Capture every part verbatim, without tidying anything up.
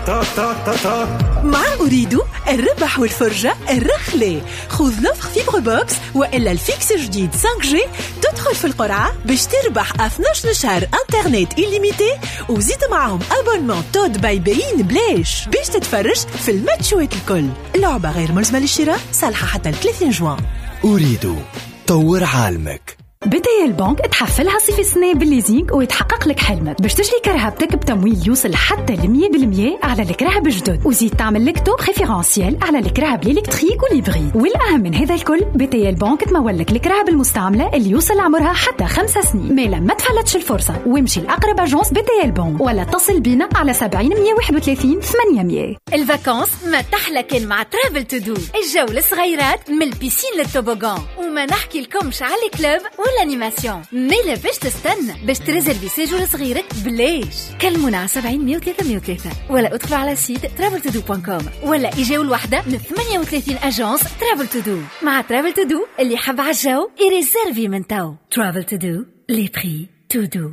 تا تا تا تا. مع أريد الربح والفرجة الرخلة. خذ نفخ فيبر بوكس وإلا الفيكس جديد خمسة جي، تدخل في القرعة باش تربح اثناشر شهر انترنت إليميتي، وزيد معهم أبونمون تود باي بين بلاش باش تتفرج في الماتشوات الكل. اللعبة غير ملزمة للشراء، صالحة حتى ثلاثين جوان. أريد طور عالمك. بي تي إل بنك تحفلها صيف السنة بالليزينج ويتحقق لك حلمك باش تشري كرهبتك بتمويل يوصل حتى المية بالمية على الكرهب الجدد، وزيد تعمل لك تو بريفيرانسيال على الكرهب الإلكتريك والإبريد. والأهم من هذا الكل، بي تي إل بنك تمول لك الكرهب المستعملة اللي يوصل عمرها حتى خمس سنين. ما لما تفلتش الفرصة وامشي لأقرب أجنس بي تي إل بنك ولا اتصل بينا على سبعين مية واحد وثلاثين ثمانية مية. الفاكانس ما تحلى كان مع ترافل تو دو. الجو للصغيرات من البيسين للتوبوغان، وما نحكي لكمش على الكلوب والانيماسيون. ميلا باش تستنى باش تريزرفي سيجور صغيرك بلاش. كلمونا على سبعين مية وثلاثة مية وثلاثة ولا ادخلوا على سيت ترافل تو دو دوت كوم ولا اجاو الوحده من ثمانية وثلاثين اجانس ترافل تو دو. مع ترافل تو دو اللي حب على الجو يريزرفي من تو. ترافل تو دو، لي بري تو دو.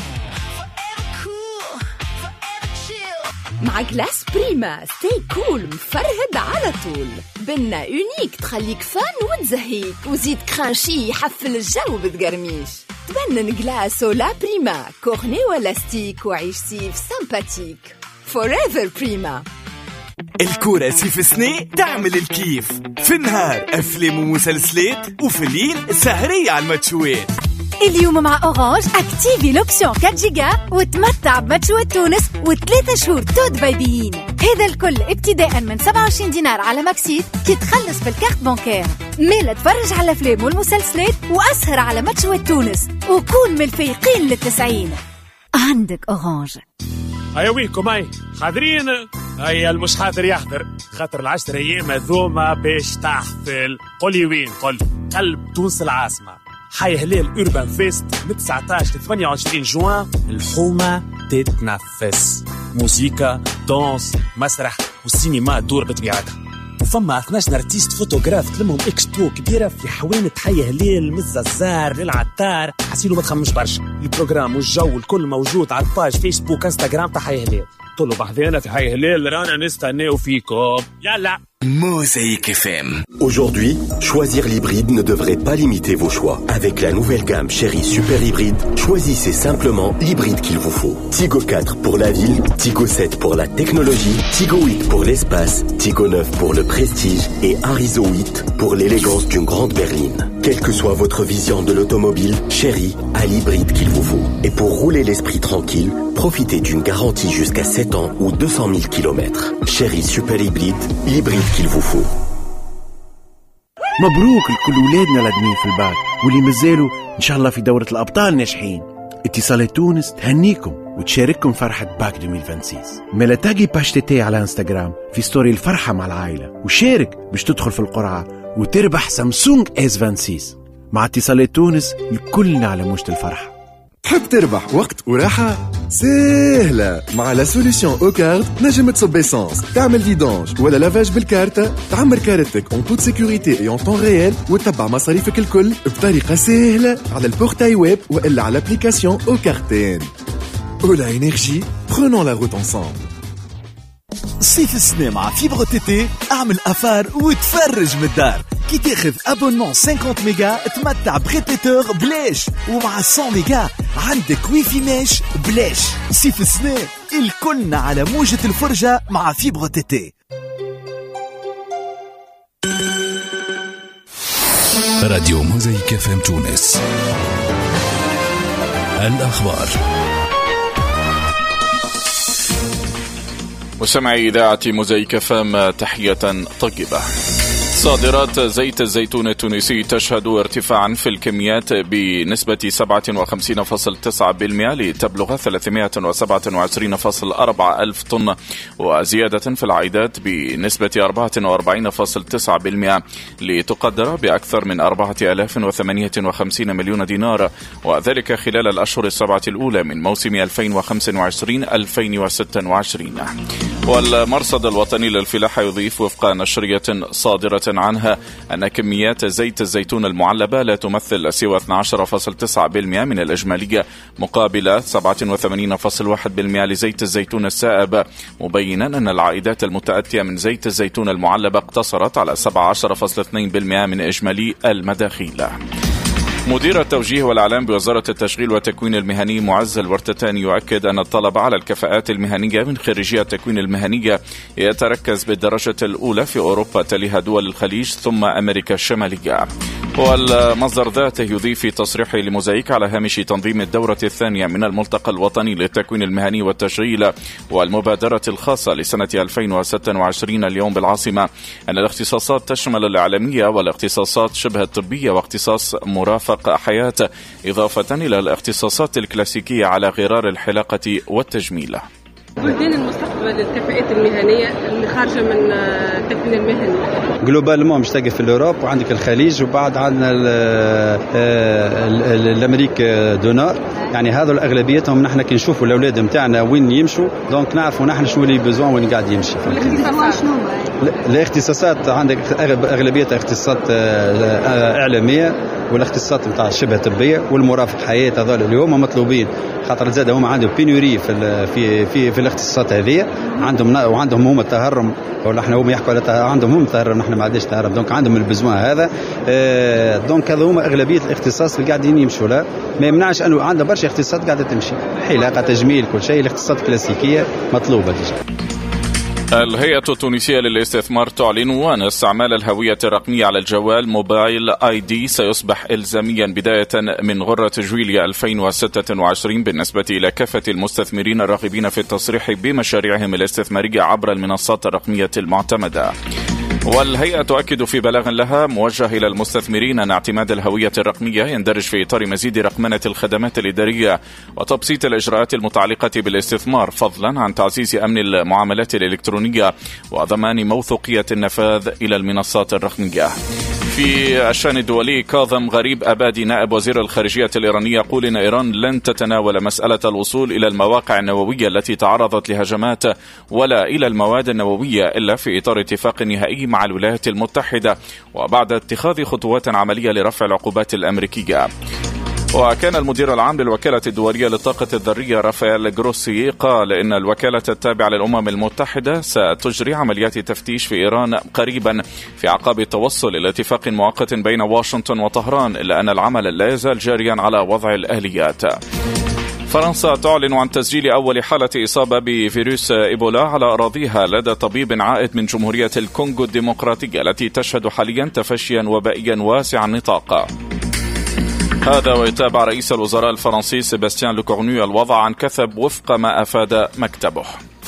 مع جلاس بريما ستي كول مفرهد على طول. بنا يونيك تخليك فان وتزهيك، وزيد كرانشي يحفل الجو بتقرميش. تبنن جلاس ولا بريما كورني ولا ستيك، وعيش سيف سامباتيك. فوريفر بريما. الكورة سيف سنة تعمل الكيف، في النهار أفلام ومسلسلات، وفي الليل سهرية على الماتشوات. اليوم مع أورانج اكتيفي لوبسيون أربعة جيجا وتمتع بماتشوات تونس وثلاثة شهور تود بايبيين. هذا الكل ابتداء من سبعة وعشرين دينار على ماكسيت كي تخلص بالكارت بانكير. ميلا تفرج على الأفلام والمسلسلات وأسهر على ماتشوات تونس وكون من الفايقين للتسعين. عندك أورانج. هيا وينكم هاي حاضرين؟ هيا المش حاضر يحضر، خاطر العشر أيام هذوما باش تحفل. قولي وين؟ قل قلب تونس العاصمة، حي هلال أوربان فيست من تسعة عشر ل ثمانية وعشرين جوان. الحومة تتنفس، موسيقى، دانس، مسرح والسينما دور بطبيعتها. وفما اثناشر ارتيست فوتوغراف تلمهم اكسبو كبيرة في حوانت حي هلال، من الزازار للعطار. حسيلو ما تخمش برشا، البروغرام والجو الكل موجود على الباج فيسبوك انستغرام تاع حي هلال. طلوا بحذانا في حي هلال، رانا نستناو فيكم. يلا. Mosaïque F M. Aujourd'hui, choisir l'hybride ne devrait pas limiter vos choix. Avec la nouvelle gamme Chery Super Hybride, choisissez simplement l'hybride qu'il vous faut. Tigo quatre pour la ville, Tigo sept pour la technologie, Tigo huit pour l'espace, Tigo neuf pour le prestige et Arizo huit pour l'élégance d'une grande berline. Quelle que soit votre vision de l'automobile, Chery a l'hybride qu'il vous faut. Et pour rouler l'esprit tranquille, profitez d'une garantie jusqu'à sept ans ou deux cent mille kilomètres. Chery Super Hybride, l'hybride qu'il vous faut. مبروك لكل ولادنا الادمين في الباك، واللي مازالوا ان شاء الله في دورة الابطال ناجحين. اتصالات تونس تهنيكم وتشارككم فرحة باك ألفين وستة وخمسين. مالا تاقي باش تي على انستغرام في ستوري الفرحة مع العائلة، وشارك باش تدخل في القرعة وتربح سامسونج اس ستة وعشرين. مع اتصالات تونس الكلنا على موجة الفرحة. تحب تربح وقت وراحة؟ سهلة، مع لا سوليسيون او كارد نجم تصب اسانس، تعمل فيدانج ولا لافاج بالكارتة، تعمر كارتك اون توت سيكوريتي اي اون طون ريال، وتتبع مصاريفك الكل بطريقة سهلة على البورتاي ويب والا على الابليكاسيون او كارتين. ولا انرجي، prenons la route ensemble. صيف السنة مع فيبر تي تي، اعمل افار وتفرج من الدار. كي تاخذ ابونمون خمسين ميجا تمتع بريبيتور بلاش، ومع مية ميجا عندك ويفي ماش بلاش. صيف السنة الكلنا على موجة الفرجة مع فيبر تي تي. راديو موزايك اف ام تونس. الأخبار. مستمعي إذاعة موزايك اف ام، تحية طيبة. صادرات زيت الزيتون التونسي تشهد ارتفاعا في الكميات بنسبة سبعة وخمسين فاصلة تسعة بالمئة لتبلغ ثلاثمئة وسبعة وعشرين فاصلة أربعة ألف طن، وزيادة في العائدات بنسبة أربعة وأربعين فاصلة تسعة بالمئة لتقدر بأكثر من أربعة آلاف وثمانية وخمسين مليون دينار، وذلك خلال الأشهر السبعة الأولى من موسم ألفين وخمسة وعشرين ألفين وستة وعشرين. والمرصد الوطني للفلاحة يضيف وفق نشرية صادرة عنها أن كميات زيت الزيتون المعلبة لا تمثل سوى اثني عشر فاصلة تسعة بالمئة من الإجمالية مقابل سبعة وثمانين فاصلة واحد بالمئة لزيت الزيتون السائب، مبينا أن العائدات المتأتية من زيت الزيتون المعلبة اقتصرت على سبعة عشر فاصلة اثنين بالمئة من إجمالي المداخيل. مدير التوجيه والإعلام بوزارة التشغيل والتكوين المهني معز الورتتاني يؤكد أن الطلب على الكفاءات المهنية من خريجي التكوين المهنية يتركز بالدرجة الأولى في أوروبا تليها دول الخليج ثم أمريكا الشمالية. والمصدر ذاته يضيف في تصريحه لموزايك على هامش تنظيم الدورة الثانية من الملتقى الوطني للتكوين المهني والتشغيل والمبادرة الخاصة لسنة ألفين وستة وعشرين اليوم بالعاصمة أن الاختصاصات تشمل الإعلامية والاختصاصات شبه الطبية واختصاص مرافق حياة، إضافة إلى الاختصاصات الكلاسيكية على غرار الحلاقة والتجميل. بلدان المستقبل الكفاءات المهنية اللي خارجة من التكوين المهني جلوبالمون مش تلقى في الأوروب، وعندك الخليج، وبعد عندنا الأمريك دو نور. يعني هذا الأغلبيتهم نحن كي نشوفوا الأولاد متاعنا وين يمشوا، دونك نعرفوا نحن شو اللي بزوان وين قاعد يمشي. الاختصاصات عندك أغلبيتها اختصاصات إعلامية والاختصاصات متاع شبه طبية والمرافق حياة، هذول اللي هم مطلوبين خاطر زاد هم عندهم بينوري في في في, في الاختصاصات هذه، عندهم وعندهم هم التهرم، ولا احنا هم يحكوا على عندهم هم التهرم، نحن ما عندناش تهرم، دونك عندهم البزوان هذا. اه دونك هذا هم أغلبية الاختصاص اللي قاعدين يمشوا له. ما يمنعش أنه عندنا برشا اختصاصات قاعدة تمشي، حلاقة، تجميل، كل شيء الاختصاصات الكلاسيكية مطلوبة ديجا. الهيئة التونسية للاستثمار تعلن أن استعمال الهوية الرقمية على الجوال موبايل آي دي سيصبح إلزاميا بداية من غرة جويليا ألفين وستة وعشرين بالنسبة إلى كافة المستثمرين الراغبين في التصريح بمشاريعهم الاستثمارية عبر المنصات الرقمية المعتمدة. والهيئة تؤكد في بلاغ لها موجه إلى المستثمرين أن اعتماد الهوية الرقمية يندرج في إطار مزيد رقمنة الخدمات الإدارية وتبسيط الإجراءات المتعلقة بالاستثمار، فضلا عن تعزيز أمن المعاملات الإلكترونية وضمان موثوقية النفاذ إلى المنصات الرقمية. في الشأن الدولي، كاظم غريب أبادي نائب وزير الخارجية الإيراني يقول إن إيران لن تتناول مسألة الوصول إلى المواقع النووية التي تعرضت لهجمات ولا إلى المواد النووية إلا في إطار اتفاق نهائي مع الولايات المتحدة وبعد اتخاذ خطوات عملية لرفع العقوبات الأمريكية. وكان المدير العام للوكالة الدولية للطاقة الذرية رافائيل جروسي قال إن الوكالة التابعة للأمم المتحدة ستجري عمليات تفتيش في إيران قريبا في أعقاب التوصل إلى اتفاق مؤقت بين واشنطن وطهران، إلا أن العمل لا يزال جاريا على وضع الآليات. فرنسا تعلن عن تسجيل أول حالة إصابة بفيروس إيبولا على أراضيها لدى طبيب عائد من جمهورية الكونغو الديمقراطية التي تشهد حاليا تفشيا وبائيا واسع النطاق. هذا ويتابع رئيس الوزراء الفرنسي سيباستيان لوكورنو الوضع عن كثب وفق ما أفاد مكتبه.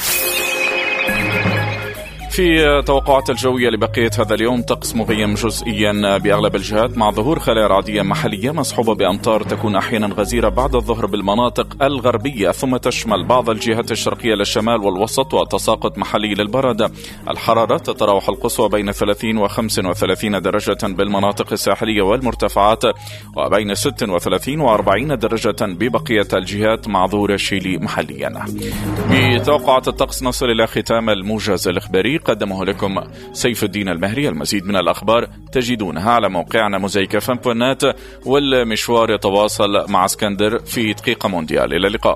في توقعات الجوية لبقية هذا اليوم، طقس مغيم جزئيا بأغلب الجهات مع ظهور خلايا رعدية محلية مصحوبة بأمطار تكون أحيانا غزيرة بعد الظهر بالمناطق الغربية، ثم تشمل بعض الجهات الشرقية للشمال والوسط وتساقط محلي للبرد. الحرارة تتراوح القصوى بين ثلاثين وخمسة وثلاثين درجة بالمناطق الساحلية والمرتفعات، وبين ستة وثلاثين وأربعين درجة ببقية الجهات مع ظهور الشيلي محليا. بتوقعات الطقس نصل إلى ختام الموجز الإخباري قدمه لكم سيف الدين المهري. المزيد من الأخبار تجدونها على موقعنا موزايك اف ام دوت نت، والمشوار يتواصل مع اسكندر في دقيقة مونديال. إلى اللقاء.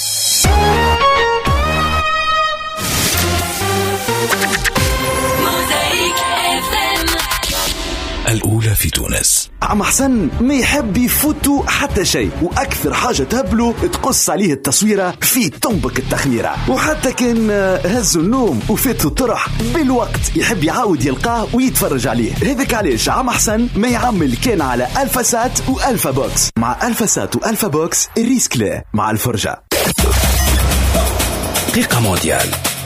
الأولى في تونس. عم حسن ما يحب يفوتوا حتى شيء، وأكثر حاجة تهبله تقص عليه التصويرة في تنبك التخميرة، وحتى كان هزوا النوم وفاتوا الطرح بالوقت يحب يعاود يلقاه ويتفرج عليه. هذاك علاش عم حسن ما يعمل كان على ألفاسات وألفا بوكس. مع ألفاسات وألفا بوكس الريسك لا مع الفرجة. دقيقة مونديال.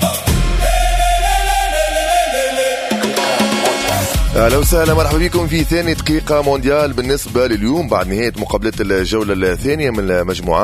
اهلا وسهلا، مرحبا بكم في ثاني دقيقة مونديال بالنسبة لليوم بعد نهاية مقابلة الجولة الثانية من المجموعات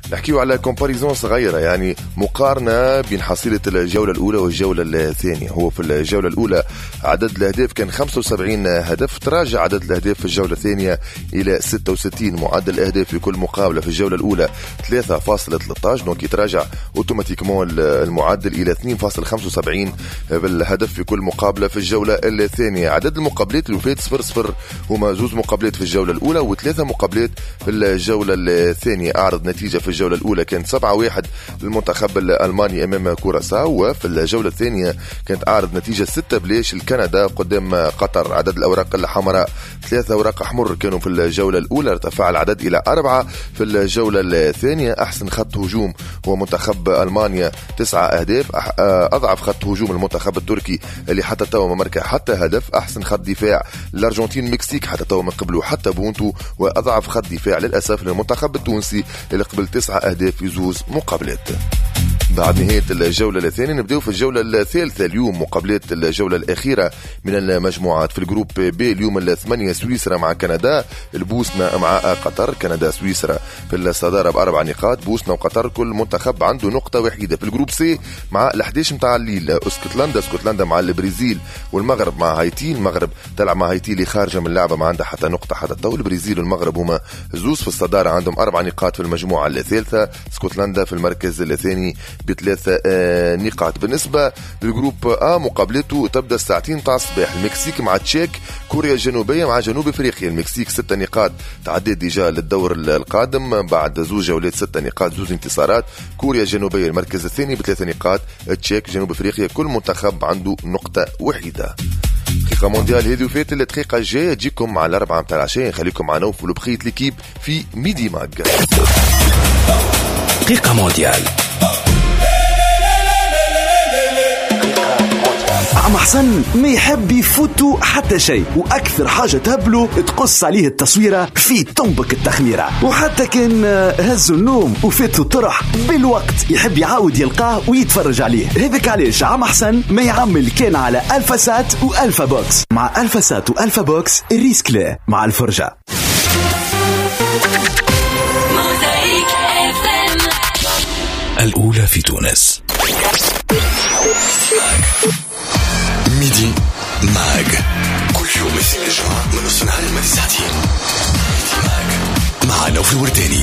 نحكيو على كومباريزون صغيرة، يعني مقارنة بين حصيلة الجولة الأولى والجولة الثانية. هو في الجولة الأولى عدد الأهداف كان خمسة وسبعين هدف، تراجع عدد الأهداف في الجولة الثانية إلى ستة وستين. معدل الأهداف في كل مقابلة في الجولة الأولى ثلاثة فاصلة ثلاثة عشر، دونك يتراجع اوتوماتيكمون المعدل إلى اثنين فاصلة خمسة وسبعين بالهدف في كل مقابلة في الجولة الثانية. عدد المقابلات اللي فات صفر صفر، هما زوز مقابلات في الجولة الأولى وثلاثة مقابلات في الجولة الثانية. أعرض نتيجة في الجولة الأولى كانت سبعة واحد للمنتخب الألماني أمام كوراساو، وفي الجولة الثانية كانت أعرض نتيجة ستة بلاش الكندا قدام قطر. عدد الأوراق الحمراء ثلاثة أوراق أحمر كانوا في الجولة الأولى، ارتفع العدد إلى أربعة في الجولة الثانية. أحسن خط هجوم هو منتخب ألمانيا تسعة أهداف، أضعف خط هجوم المنتخب التركي اللي حتى توا ما مركع حتى هدف. أحسن خط دفاع الأرجنتين مكسيك حتى توا من قبله حتى بونتو، وأضعف خط دفاع للأسف للمنتخب التونسي اللي قبل تسعة أهداف في زوز مقابلات. بعد نهاية الجولة الثانية نبدأ في الجولة الثالثة اليوم، مقابلات الجولة الأخيرة من المجموعات. في الجروب بي اليوم الثمانية سويسرا مع كندا، البوسنة مع قطر. كندا سويسرا في الصدارة بأربع نقاط، بوسنة وقطر كل منتخب عنده نقطة واحدة. في الجروب سي مع الحديش متاع الليل، اسكتلندا اسكتلندا مع البرازيل والمغرب مع هايتي. المغرب تلعب مع هايتي اللي خارجة من اللعبة ما عندها حتى نقطة حتى تو. البرازيل والمغرب هما زوز في الصدارة عندهم أربع نقاط في المجموعة الثالثة، اسكتلندا في المركز الثاني بثلاثة آه نقاط. بالنسبة للجروب آ مقابلته تبدأ الساعتين تاع الصباح، المكسيك مع تشيك، كوريا الجنوبية مع جنوب افريقيا. المكسيك ستة نقاط تعدي ديجا للدور القادم بعد زوج جولات، ستة نقاط زوج انتصارات. كوريا الجنوبية المركز الثاني بثلاثة نقاط، تشيك جنوب افريقيا كل منتخب عنده نقطة واحدة. دقيقة مونديال هذه وفات. الدقيقة الجاية تجيكم على الأربعة متاع العشاء، نخليكم مع نوف ولبخية ليكيب في ميدي ماج. دقيقة مونديال. عم حسن ما يحب يفوتوا حتى شيء، واكثر حاجه تهبله تقص عليه التصويره في طنبك التخميره. وحتى كان هزوا النوم وفاتوا الطرح بالوقت يحب يعاود يلقاه ويتفرج عليه. هذاك علاش عم حسن ما يعمل كان على الفاسات والفا بوكس. مع الفاسات والفا بوكس الريسك لا مع الفرجه. الأولى في تونس. ميدي ماج كل يوم اثنين الجمعة من نص نهار لمدة ساعتين. ميدي ماج مع نوف الورداني.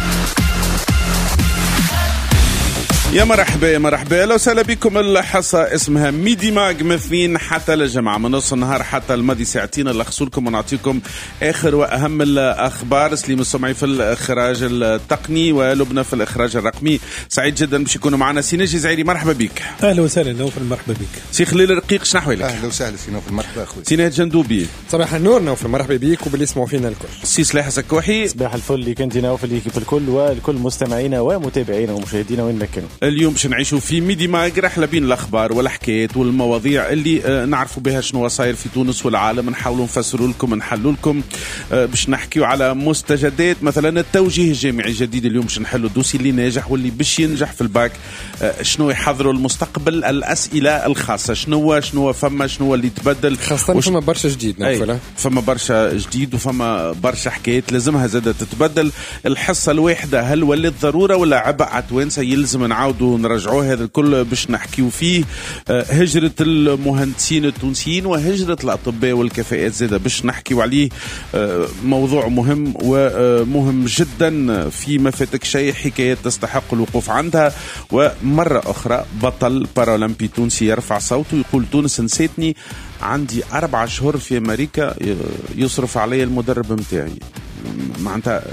يا مرحبا يا مرحبا، لو سهلا بكم. الحصة اسمها ميدي ماج من اثنين حتى للجمعة، من نص النهار حتى الماضي ساعتين اللي خصولكم ونعطيكم آخر وأهم الأخبار. سليم السمعي في الإخراج التقني ولبنى في الإخراج الرقمي. سعيد جدا باش يكونوا معنا. سي ناجي زعيري مرحبا بك. أهلا وسهلا نوفل، مرحبا بك. سي خليل الرقيق شنو أحوالك؟ أهلا وسهلا سي نوفل، مرحبا أخوي. سي نهاد جندوبي صباح النور نوفل، مرحبا بك وباللي يسمعوا فينا الكل. سي سلاح سكوحي صباح الفل اللي كنت نوفل ليك في الكل والكل مستمعينا ومتابعينا ومشاهدينا وين ما كانوا. اليوم باش نعيشوا في ميدي ماج رحلة بين الأخبار والحكايات والمواضيع اللي آه نعرفوا بها شنو صاير في تونس والعالم، نحاولوا نفسروا لكم نحلوا لكم آه باش نحكيوا على مستجدات. مثلا التوجيه الجامعي الجديد، اليوم باش نحلوا الدوسي اللي ناجح واللي باش ينجح في الباك، آه شنو يحضروا المستقبل، الأسئلة الخاصة شنو شنو فما شنو اللي تبدل، خاصة وش... فما برشا جديد نوفل، فما برشا جديد وفما برشا حكايات لازمها زادة تتبدل. الحصة الواحدة هل ولات ضرورة ولا عبء على توانسة يلزم نعاودوا نرجعوه؟ هذا الكل باش نحكيو فيه. هجرة المهندسين التونسيين وهجرة الأطباء والكفاءات زادة باش نحكيو عليه. موضوع مهم ومهم جدا، في ما فاتك شيء، حكايات تستحق الوقوف عندها. ومرة أخرى بطل بارالمبي تونسي يرفع صوته يقول تونس نسيتني، عندي أربع شهور في أمريكا يصرف علي المدرب متاعي. معناتها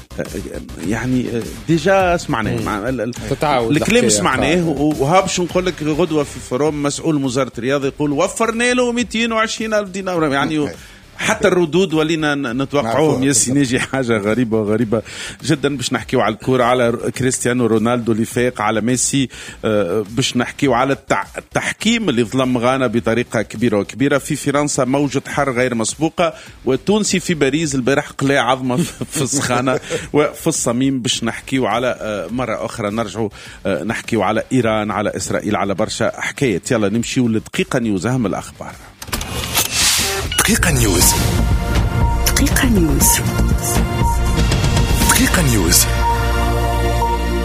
يعني ديجا سمعناه الكلام سمعناه، وهابش نقول لك غدوه في فروم مسؤول وزاره الرياضه يقول وفرنا له مئتين وعشرين ألف دينار. يعني حتى الردود ولينا نتوقعوهم يا سينيجي حاجه غريبه غريبه جدا. باش نحكيو على الكوره، على كريستيانو رونالدو اللي فاق، على ميسي، باش نحكيو على التحكيم اللي ظلم غانا بطريقه كبيره وكبيره. في فرنسا موجه حر غير مسبوقه، والتونسي في باريس البارح قلع عظمه في السخانه وفي الصميم. باش نحكيو على مره اخرى نرجعوا نحكيو على ايران، على اسرائيل، على برشا حكايات. يلا نمشيو لدقيقه نيوز، اهم الاخبار. دقيقة نيوز. دقيقة نيوز. دقيقة نيوز.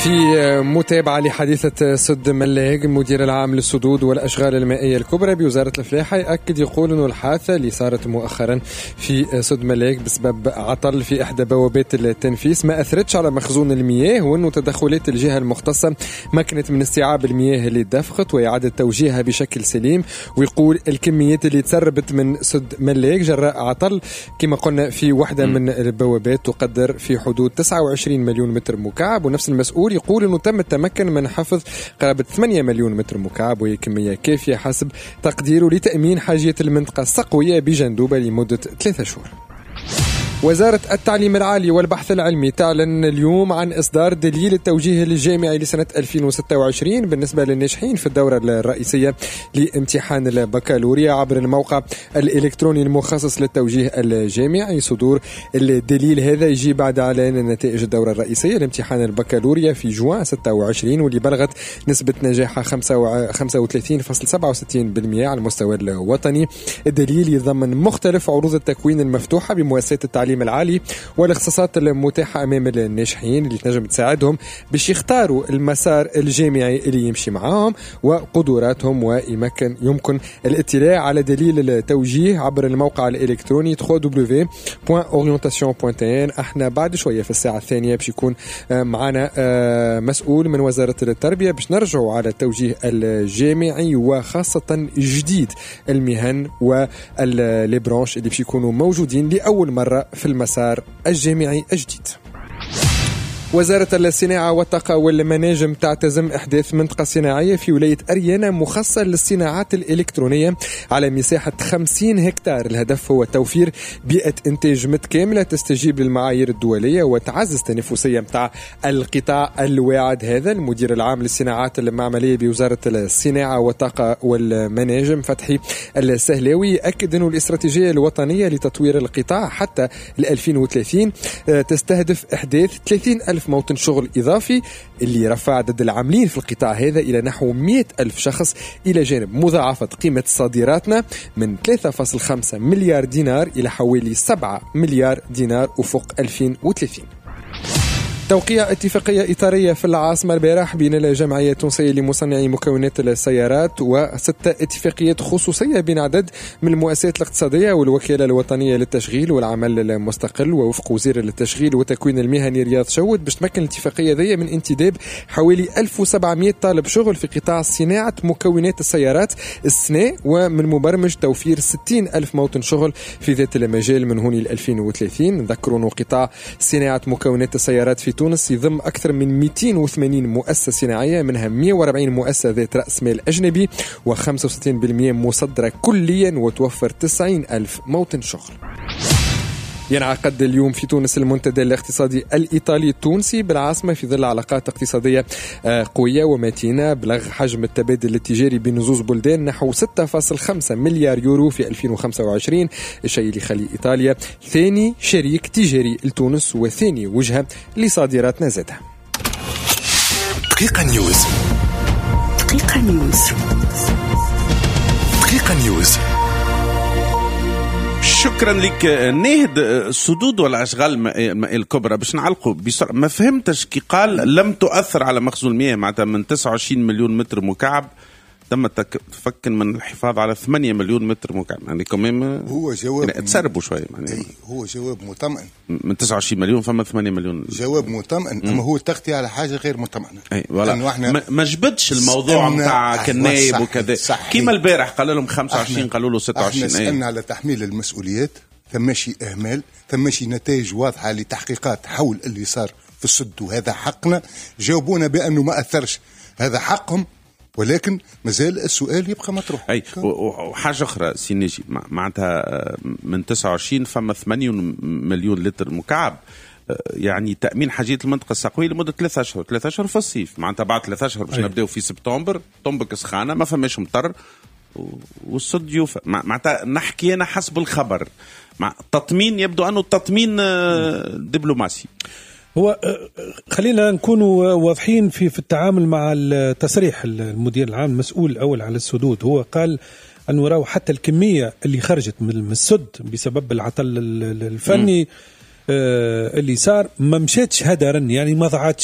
في متابعة لحادثة سد ملاق، المدير العام للسدود والأشغال المائية الكبرى بوزارة الفلاحة يأكد يقول أنه الحادثة اللي صارت مؤخرا في سد ملاق بسبب عطل في إحدى بوابات التنفيس ما أثرتش على مخزون المياه، وأنه تدخلات الجهة المختصة مكنت من استيعاب المياه اللي دفقت وإعادة توجيهها بشكل سليم. ويقول الكميات اللي تسربت من سد ملاق جراء عطل كما قلنا في واحدة من البوابات تقدر في حدود تسعة وعشرين مليون متر مكعب، ونفس المسؤول يقول أنه تم التمكن من حفظ قرابة ثمانية مليون متر مكعب، وهي كمية كافية حسب تقديره لتأمين حاجية المنطقة السقوية بجندوبة لمدة ثلاثة شهور. وزارة التعليم العالي والبحث العلمي تعلن اليوم عن إصدار دليل التوجيه الجامعي لسنة ألفين وستة وعشرين بالنسبة للناجحين في الدورة الرئيسية لامتحان البكالوريا عبر الموقع الإلكتروني المخصص للتوجيه الجامعي. صدور الدليل هذا يجي بعد إعلان نتائج الدورة الرئيسية لامتحان البكالوريا في جوان ستة وعشرين واللي بلغت نسبة نجاحها خمسة وثلاثين فاصلة سبعة وستين بالمئة على المستوى الوطني. الدليل يضمن مختلف عروض التكوين المفتوحة بمؤسسات التعليم العالي والاختصاصات المتاحة أمام الناجحين اللي تنجم تساعدهم باش يختاروا المسار الجامعي اللي يمشي معاهم وقدراتهم. ويمكن يمكن الاطلاع على دليل التوجيه عبر الموقع الإلكتروني دبليو دبليو دبليو دوت أورينتاسيون دوت تي إن. احنا بعد شوية في الساعة الثانية باش يكون معنا مسؤول من وزارة التربية باش نرجعوا على التوجيه الجامعي وخاصة جديد المهن والليبرانش اللي باش يكونوا موجودين لأول مرة في المسار الجامعي الجديد. وزارة الصناعة والطاقة والمناجم تعتزم إحداث منطقة صناعية في ولاية أريانا مخصصة للصناعات الإلكترونية على مساحة خمسين هكتار. الهدف هو توفير بيئة إنتاج متكاملة تستجيب للمعايير الدولية وتعزز التنافسية متاع القطاع الواعد هذا. المدير العام للصناعات المعملية بوزارة الصناعة والطاقة والمناجم فتحي السهلاوي أكد أنه الاستراتيجية الوطنية لتطوير القطاع حتى ألفين وثلاثين تستهدف إحداث ثلاثين ألف موطن شغل إضافي اللي رفع عدد العاملين في القطاع هذا إلى نحو مئة ألف شخص، إلى جانب مضاعفة قيمة صادراتنا من ثلاثة فاصلة خمسة مليار دينار إلى حوالي سبعة مليار دينار أفق ألفين وثلاثين. توقيع اتفاقية إطارية في العاصمة البارح بين الجمعية التونسية لمصنعي مكونات السيارات وستة اتفاقيات خصوصية بين عدد من المؤسسات الاقتصادية والوكالة الوطنية للتشغيل والعمل المستقل. ووفق وزير التشغيل والتكوين المهني رياض شود باش تمكن الاتفاقية ذي من انتداب حوالي ألف وسبعمئة طالب شغل في قطاع صناعة مكونات السيارات السنة، ومن مبرمج توفير ستين ألف موطن شغل في ذات المجال من هون ل ألفين وثلاثين. نذكروا أنه قطاع صناعة مكونات السيارات في تونس يضم أكثر من مئتين وثمانين مؤسسة صناعية، منها مئة وأربعين مؤسسة ذات رأس مال أجنبي وخمسة وستين بالمئة مصدرة كليا وتوفر تسعين ألف موطن شغل. ينعقد اليوم في تونس المنتدى الاقتصادي الإيطالي التونسي بالعاصمة في ظل علاقات اقتصادية قوية ومتينة. بلغ حجم التبادل التجاري بين نصوص بلدان نحو ستة فاصلة خمسة مليار يورو في ألفين وخمسة وعشرين، الشيء اللي يخلي إيطاليا ثاني شريك تجاري لتونس وثاني وجهة لصادراتنا زادها. دقيقة نيوز. دقيقة نيوز. دقيقة نيوز. شكرا لك ناهد. السدود والأشغال المائية الكبرى باش نعلقوا بسرعة. ما فهمتش كي قال لم تؤثر على مخزون المياه معناتها من تسعة وعشرين مليون متر مكعب تم تفكن من الحفاظ على ثمانية مليون متر مكعب، يعني كمان هو جواب يعني تسربوا شويه يعني هو جواب مطمئن. من تسعة وعشرين مليون فما ثمانية مليون جواب مطمئن. اما هو التغطية على حاجه غير مطمئنه. اي ولا ما جبدش الموضوع نتاع كالنايب وكذا كيما البارح قال لهم خمسة وعشرين قالوا له ستة وعشرين. احنا سألنا على تحميل المسؤوليات، ثماشي اهمال، ثماشي نتائج واضحه لتحقيقات حول اللي صار في السد وهذا حقنا. جاوبونا بانه ما اثرش، هذا حقهم، ولكن مازال السؤال يبقى مطروح. اي وحاجه اخرى سينيجي معناتها من تسعة وعشرين فما ثمانية مليون لتر مكعب، يعني تامين حاجيه المنطقه السقويه لمده ثلاثة اشهر ثلاثة اشهر في الصيف، معناتها بعد ثلاثة اشهر باش نبداو في سبتمبر طنبك سخانه ما فماش مطر والسد يوفى. معناتها نحكي انا حسب الخبر مع التطمين، يبدو انه التطمين دبلوماسي. هو خلينا نكون واضحين في في التعامل مع التصريح. المدير العام المسؤول الأول على السدود هو قال أنه راهو حتى الكمية اللي خرجت من السد بسبب العطل الفني م. اللي صار ما مشاتش هدرا، يعني ما ضاعتش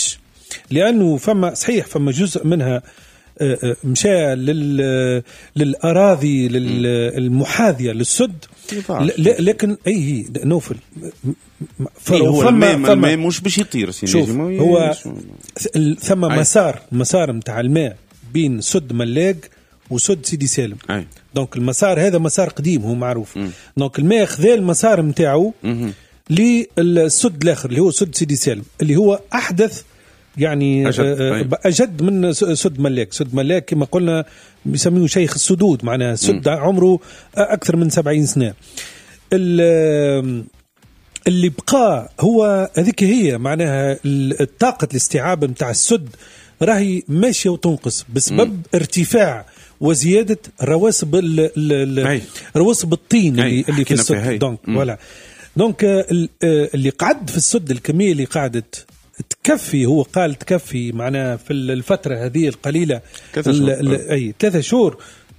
لأنه فما صحيح فما جزء منها مشى للأراضي المحاذية للسد، لكن أي نوفل هو الماء الماء مش باش يطير. شوف هو ثم مسار مسار متاع الماء بين سد ملاق وسد سيدي سالم. أي. دونك المسار هذا مسار قديم هو معروف. م. دونك الماء خذا المسار متاعه للسد الآخر اللي هو سد سيدي سالم اللي هو أحدث يعني أجد, أجد من سد ملاك. سد ملاك كما قلنا بيسميه شيخ السدود، معناها سد م. عمره أكثر من سبعين سنة. اللي بقى هو هذيك هي معناها الطاقة الاستيعاب متاع السد راهي ماشية وتنقص بسبب م. ارتفاع وزيادة رواسب رواسب الطين اللي, اللي في السد. دونك ولا دونك اللي قعد في السد الكمية اللي قعدت تكفي، هو قال تكفي معناها في الفترة هذه القليلة أي ثلاثة شهور.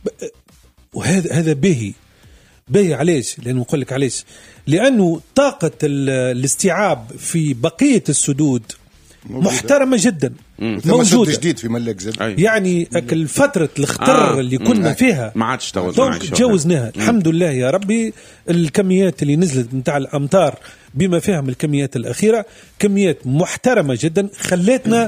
وهذا هذا باهي باهي علاش؟ لأنه نقول لك علاش، لأنه طاقة الاستيعاب في بقية السدود محترمة جدا موجودة. جديد في ملاك زاد يعني الفترة الخطر آه. اللي كنا فيها ما عادش تجاوزناها الحمد لله يا ربي. الكميات اللي نزلت متاع الأمطار بما فيها من الكميات الأخيرة كميات محترمة جدا خلتنا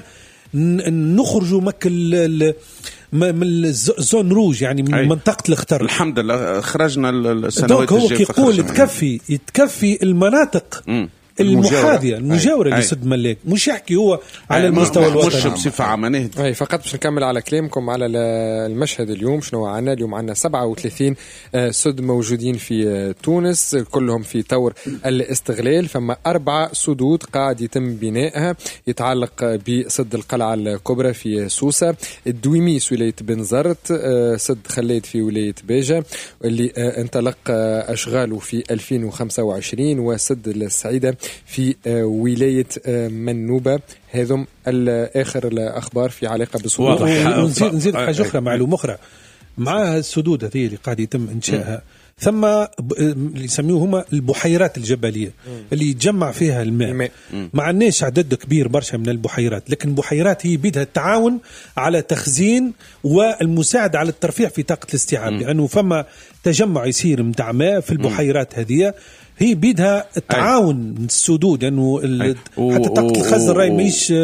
نخرجوا مكل من الزون روج يعني من أي. منطقة الخطر الحمد لله خرجنا السنوات الجاية. هو يقول يتكفي يتكفي المناطق م. المحاذية المجاورة لسد ملاك، مش يحكي هو على المستوى الوطني مش بصفة عامة. أي فقط باش نكمل على كلامكم على المشهد اليوم. شنو عنا اليوم؟ عنا سبعة وثلاثين سد موجودين في تونس كلهم في طور الاستغلال. فما أربعة سدود قاعد يتم بنائها يتعلق بسد القلعة الكبرى في سوسة، الدويميس ولاية بنزرت، سد خليد في ولاية باجة اللي انطلق أشغاله في ألفين وخمسة وعشرين، وسد السعيدة في ولاية منوبة. هذم الآخر الأخبار في علاقة بالسدود. نزيد نزيد حاجة أخرى معلومة أخرى مع السدود هذه اللي قاعد يتم إنشائها. ثم اللي يسميوه هما البحيرات الجبلية اللي يتجمع فيها الماء. ما عندناش عدد كبير برشا من البحيرات، لكن البحيرات هي بيدها التعاون على تخزين والمساعدة على الترفيع في طاقة الاستيعاب، لأنه فما تجمع يصير متاع ماء في البحيرات هذه هي بيدها التعاون من السدود، لأنه حتى طاقة الخزن راي ماهيش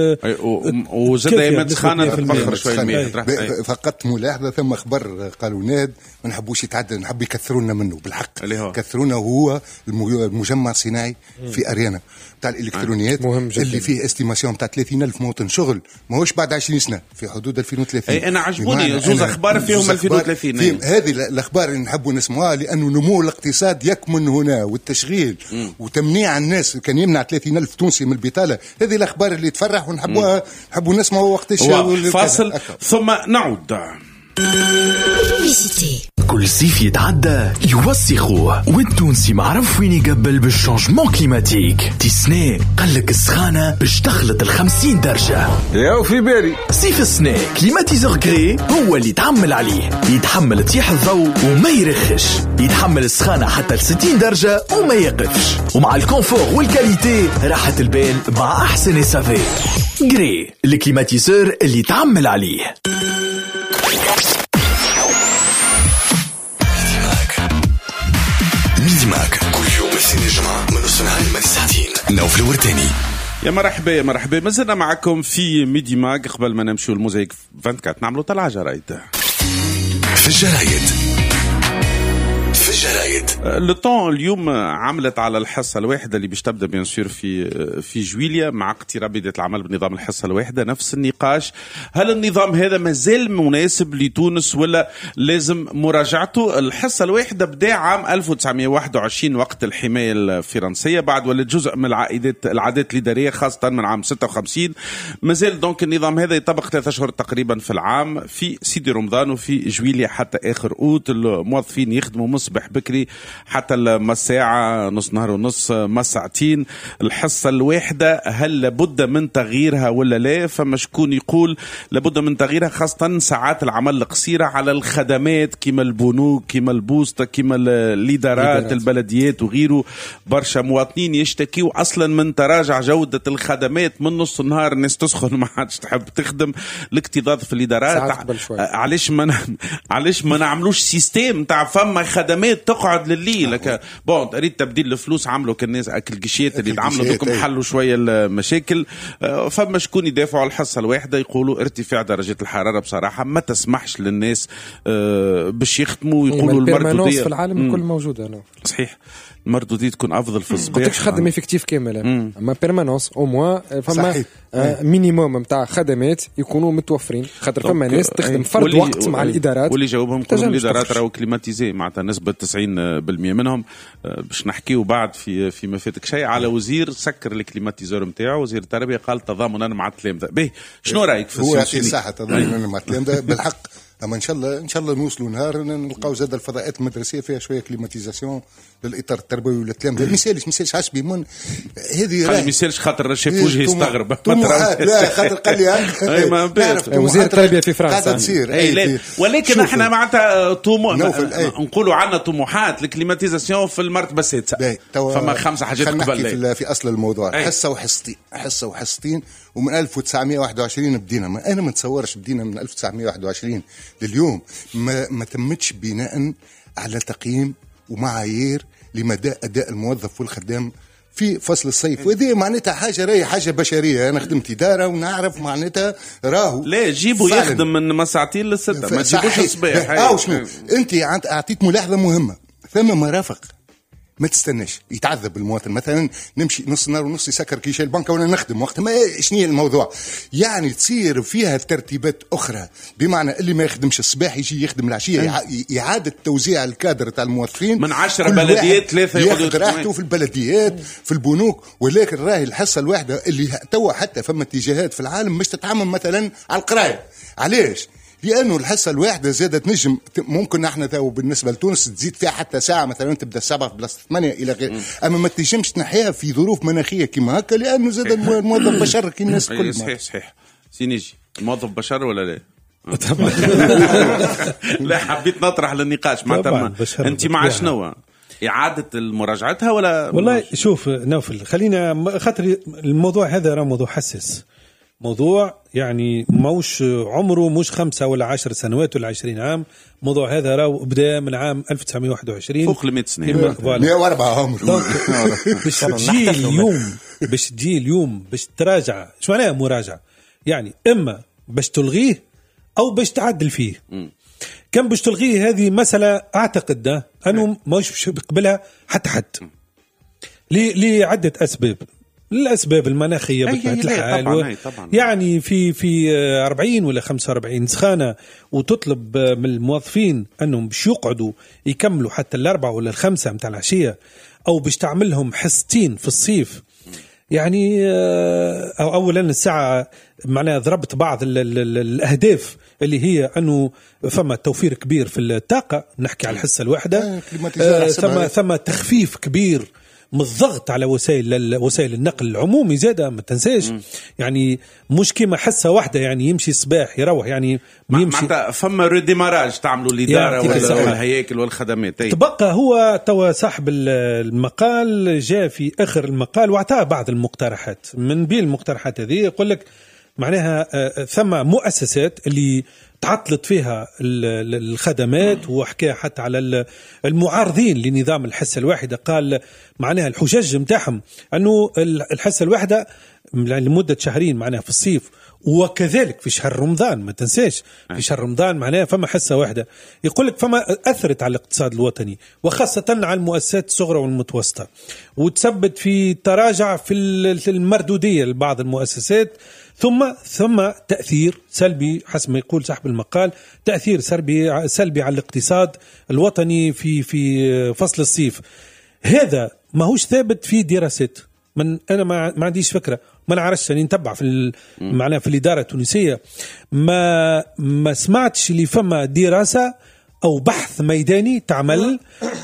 وزاد يمد خانة تبخر شوية الماء. فقط ملاحظة ثم خبر قالوا ناد ما نحبوش يتعدى، نحب يكثرونا منه بالحق كثرونا. وهو المجمع الصناعي في أريانا بتاع الإلكترونيات اللي فيه استيماسيون بتاع ثلاثين ألف مواطن شغل، ما هوش بعد عشرين سنة في حدود ألفين وثلاثين. أي أنا عجبوني زوز أخبار فيهم ألفين وثلاثين. هذه الأخبار اللي نحبوا نسمعها لأنه نمو الاقتصاد يكمن هنا والتشغيل مم. وتمنيع الناس كان يمنع ثلاثين ألف تونسي من البطالة. هذه الأخبار اللي تفرح ونحبوها نحبوا نسمعوا وقت الشهر. فاصل ثم نعود. كل صيف يتعدى يوسخوه والتونسي معرف وين يقبل بالشانجمون كليماتيك. تسنى قلك السخانة باش تخلط الخمسين درجة. ياو في بالي صيف السنة كليماتيزور غري هو اللي يتحمل عليه، يتحمل تيح الضوء وما يرخش، يتحمل السخانة حتى لستين درجة وما يقفش، ومع الكونفور والكاليتي راحة البال مع أحسن إسافي. غري الكليماتيزور اللي يتعمل عليه. ميدي ماك كل يوم الاثنين الجمعة من نص نهار لما ساعتين. نوف الورتاني. يا مرحبا يا مرحبا، مازلنا معكم في ميدي ماك. قبل ما نمشيو الموزايك أربعة وعشرين نعملوا طلعة جرايد في الجرايد. في الجرايد لطون اليوم عملت على الحصة الواحدة اللي باش تبدأ بيان سور في في جويليا مع اقتراب بداية العمل بنظام الحصة الواحدة. نفس النقاش، هل النظام هذا مازال مناسب لتونس ولا لازم مراجعته؟ الحصة الواحدة بدأ عام ألف وتسعمائة وواحد وعشرين وقت الحماية الفرنسية، بعد ولد جزء من العائدات العادات الإدارية خاصة من عام ستة وخمسين. مازال دونك النظام هذا يطبق ثلاثة أشهر تقريبا في العام في سيدي رمضان وفي جويليا حتى آخر أوت. الموظفين يخدموا من مصبح بكري حتى ما ساعة نص نهار ونص ما ساعتين الحصة الواحدة، هل لابد من تغييرها ولا لا؟ فما شكون يقول لابد من تغييرها، خاصة ساعات العمل القصيرة على الخدمات كما البنوك كما البوسطة كما الإدارات البلديات وغيره. برشا مواطنين يشتكيوا أصلا من تراجع جودة الخدمات، من نص النهار الناس تسخن ما عادش تحب تخدم، الاكتظاظ في الإدارات. علاش ما علاش ما نعملوش سيستم تاع فما خدمات تقعد لليل لك بون تريد تبديل الفلوس، عملوا كالناس اكل قشيات اللي تعملوا دوكم حلوا شويه المشاكل. فما شكون يدافعوا على الحصه الواحده يقولوا ارتفاع درجه الحراره بصراحه ما تسمحش للناس باش يخدموا، يقولوا المردوديه في العالم الكل موجوده. أنا. صحيح المردوديه تكون افضل في الصباح، ما تكش خدم افكتيف كامل اما بيرمانونس او موان فما آه مينيموم نتاع خدمات يكونوا متوفرين، خاطر فما ناس تخدم فرد وقت مع الادارات. واللي جاوبهم كلهم الادارات راهو كليماتيزي معناتها نسبه تسعين بالمئة منهم. آه باش نحكيو بعد في في ما فاتك شيء على وزير سكر الكليماتيزور نتاعو، وزير التربيه قال تضامنا مع التلامذه. باهي شنو رايك في هو في ساحه تضامنا مع التلامذه بالحق، اما ان شاء الله ان شاء الله نوصلوا نهار نلقاو زاد الفضاءات المدرسيه فيها شويه كليماتيزاسيون للاطار التربوي والتلامذه. ما يسالش ما يسالش عشبي من هذه خلي ما يسالش خاطر شاف وجهي يستغرب طموحات. لا خاطر قال لي اي ما وزير التربيه في فرنسا تصير اي لا، ولكن احنا معناتها طموح نقولوا عندنا طموحات الكليماتيزاسيون في المرتبه السادسه، فما خمسه حاجات قبل في اصل الموضوع. أي. حصه وحصتين حصه وحصتين ومن ألف وتسعمائة وواحد وعشرين بدينا. ما انا ما نتصورش بدينا من ألف وتسعمائة وواحد وعشرين لليوم ما, ما تمتش بناء على تقييم ومعايير لمدى اداء الموظف والخدام في فصل الصيف. وهذه معناتها حاجه راهي حاجه بشريه. انا خدمت اداره ونعرف معناتها راهو لا جيبوا يخدم من ساعتين للستة، ما تجيبوش الصباح. اه شنو انت اعطيت ملاحظه مهمه، ثم مرافق ما تستناش يتعذب المواطن. مثلا نمشي نص نهار ونص يسكر كيشي البنك وانا نخدم وقت ما شنو الموضوع، يعني تصير فيها ترتيبات اخرى، بمعنى اللي ما يخدمش الصباح يجي يخدم العشيه. اعاده توزيع الكادر تاع الموظفين من عشرة بلديات ثلاثه ياخذ راحته في البلديات في البنوك. ولكن راهي الحصه الواحده اللي توا حتى فما اتجاهات في العالم مش تتعامل مثلا على القرايه. علاش؟ لأنه الحصة الواحدة زادت نجم ممكن احنا تو بالنسبة لتونس تزيد فيها حتى ساعة، مثلا تبدأ سبعة بلس ثمانية إلى غير، أما ما تنجمش تنحيها في ظروف مناخية كما هكا، لأنه زاد الموظف بشر كي الناس كل. صحيح صحيح سينيجي الموظف بشر ولا لا؟ لا حبيت نطرح للنقاش معناتها أنت مع شنو؟ إعادة المراجعتها ولا؟ والله شوف نوفل خلينا خاطر الموضوع هذا راه موضوع حساس، موضوع يعني موش عمره مش خمسة ولا عشر سنوات ولا عشرين عام. موضوع هذا راو بدأ من عام ألف وتسعمائة وواحد وعشرين فوق المئة سنة مئة وأربعة عمره. باش تجي اليوم باش تجي اليوم باش تراجع شو معناها مراجعة؟ يعني إما باش تلغيه أو باش تعدل فيه. كم باش تلغيه هذه مسألة أعتقد ده أنه مش باش بقبلها حتى حد لعدة أسباب. الأسباب المناخية بطبيعة الحال و... يعني في في أربعين ولا خمسة وأربعين سخانة وتطلب من الموظفين أنهم باش يقعدوا يكملوا حتى الأربعة ولا الخمسة متاع العشية، أو باش تعملهم حصتين في الصيف. يعني أو أولا الساعة معناها ضربت بعض ال ال ال الأهداف اللي هي أنه ثم توفير كبير في الطاقة، نحكي على الحصة الواحدة، ثم ثم تخفيف كبير من الضغط على وسائل وسائل النقل العمومي زاده ما تنساش. يعني مش كيما حصه واحده يعني يمشي الصباح يروح يعني يمشي معناتها فما ريديماراج تعملوا الاداره ولا الهياكل والخدمات. تبقى هو توا صاحب المقال جاء في اخر المقال واعطى بعض المقترحات. من بين المقترحات هذه يقول لك معناها ثم مؤسسات اللي تعطلت فيها الخدمات، وحكى حتى على المعارضين لنظام الحصة الواحدة. قال معناها الحجج متاعهم أنه الحصة الواحدة لمدة شهرين معناها في الصيف، وكذلك في شهر رمضان ما تنساش في شهر رمضان معناها فما حصة واحدة. يقول لك فما أثرت على الاقتصاد الوطني وخاصة على المؤسسات الصغرى والمتوسطة، وتثبت في تراجع في المردودية لبعض المؤسسات، ثم ثم تأثير سلبي حسب ما يقول صاحب المقال، تأثير سلبي سلبي على الاقتصاد الوطني في في فصل الصيف. هذا ما هوش ثابت في دراسات، من أنا ما ما عنديش فكرة، ما نعرفش أني نتبع في معناها في الإدارة التونسية، ما ما سمعتش اللي فما دراسة أو بحث ميداني تعمل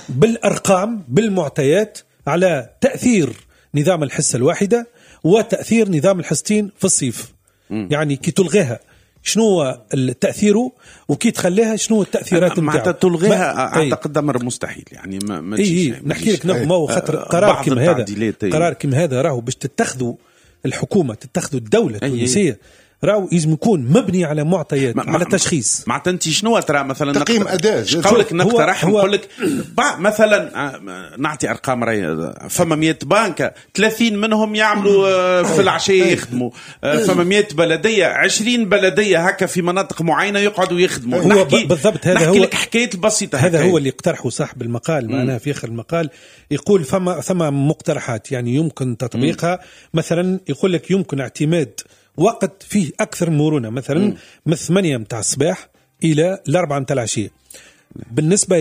بالأرقام بالمعطيات على تأثير نظام الحصة الواحدة وتأثير نظام الحصتين في الصيف. م. يعني كي تلغيها شنو التأثير وكي تخليها شنو التأثيرات نتاعها. معناتها تلغيها أعتقد أمر مستحيل يعني ما, ما إيه نحكي لك ما هو خاطر قرار كم هذا قرار كم هذا راهو باش تتخذوا الحكومة تتخذوا الدولة التونسية راهو لازم يكون مبني على معطيات على تشخيص. معناتها انت شنو ترى مثلا تقييم اداء قولك نقترح نقول لك مثلا نعطي ارقام راهي فما مية بنك ثلاثين منهم يعملوا في العشيه يخدموا فما مية بلديه عشرين بلديه هكا في مناطق معينه يقعدوا يخدموا. هو بالضبط هذا نحكي هو لك حكايه بسيطه هذا هو اللي اقترحه صاحب المقال معناها في اخر المقال يقول فما فما مقترحات يعني يمكن تطبيقها. مثلا يقول لك يمكن اعتماد وقت فيه أكثر مرونة مثلا من ثمانية متاع الصباح إلى الأربعة متاع العشية بالنسبة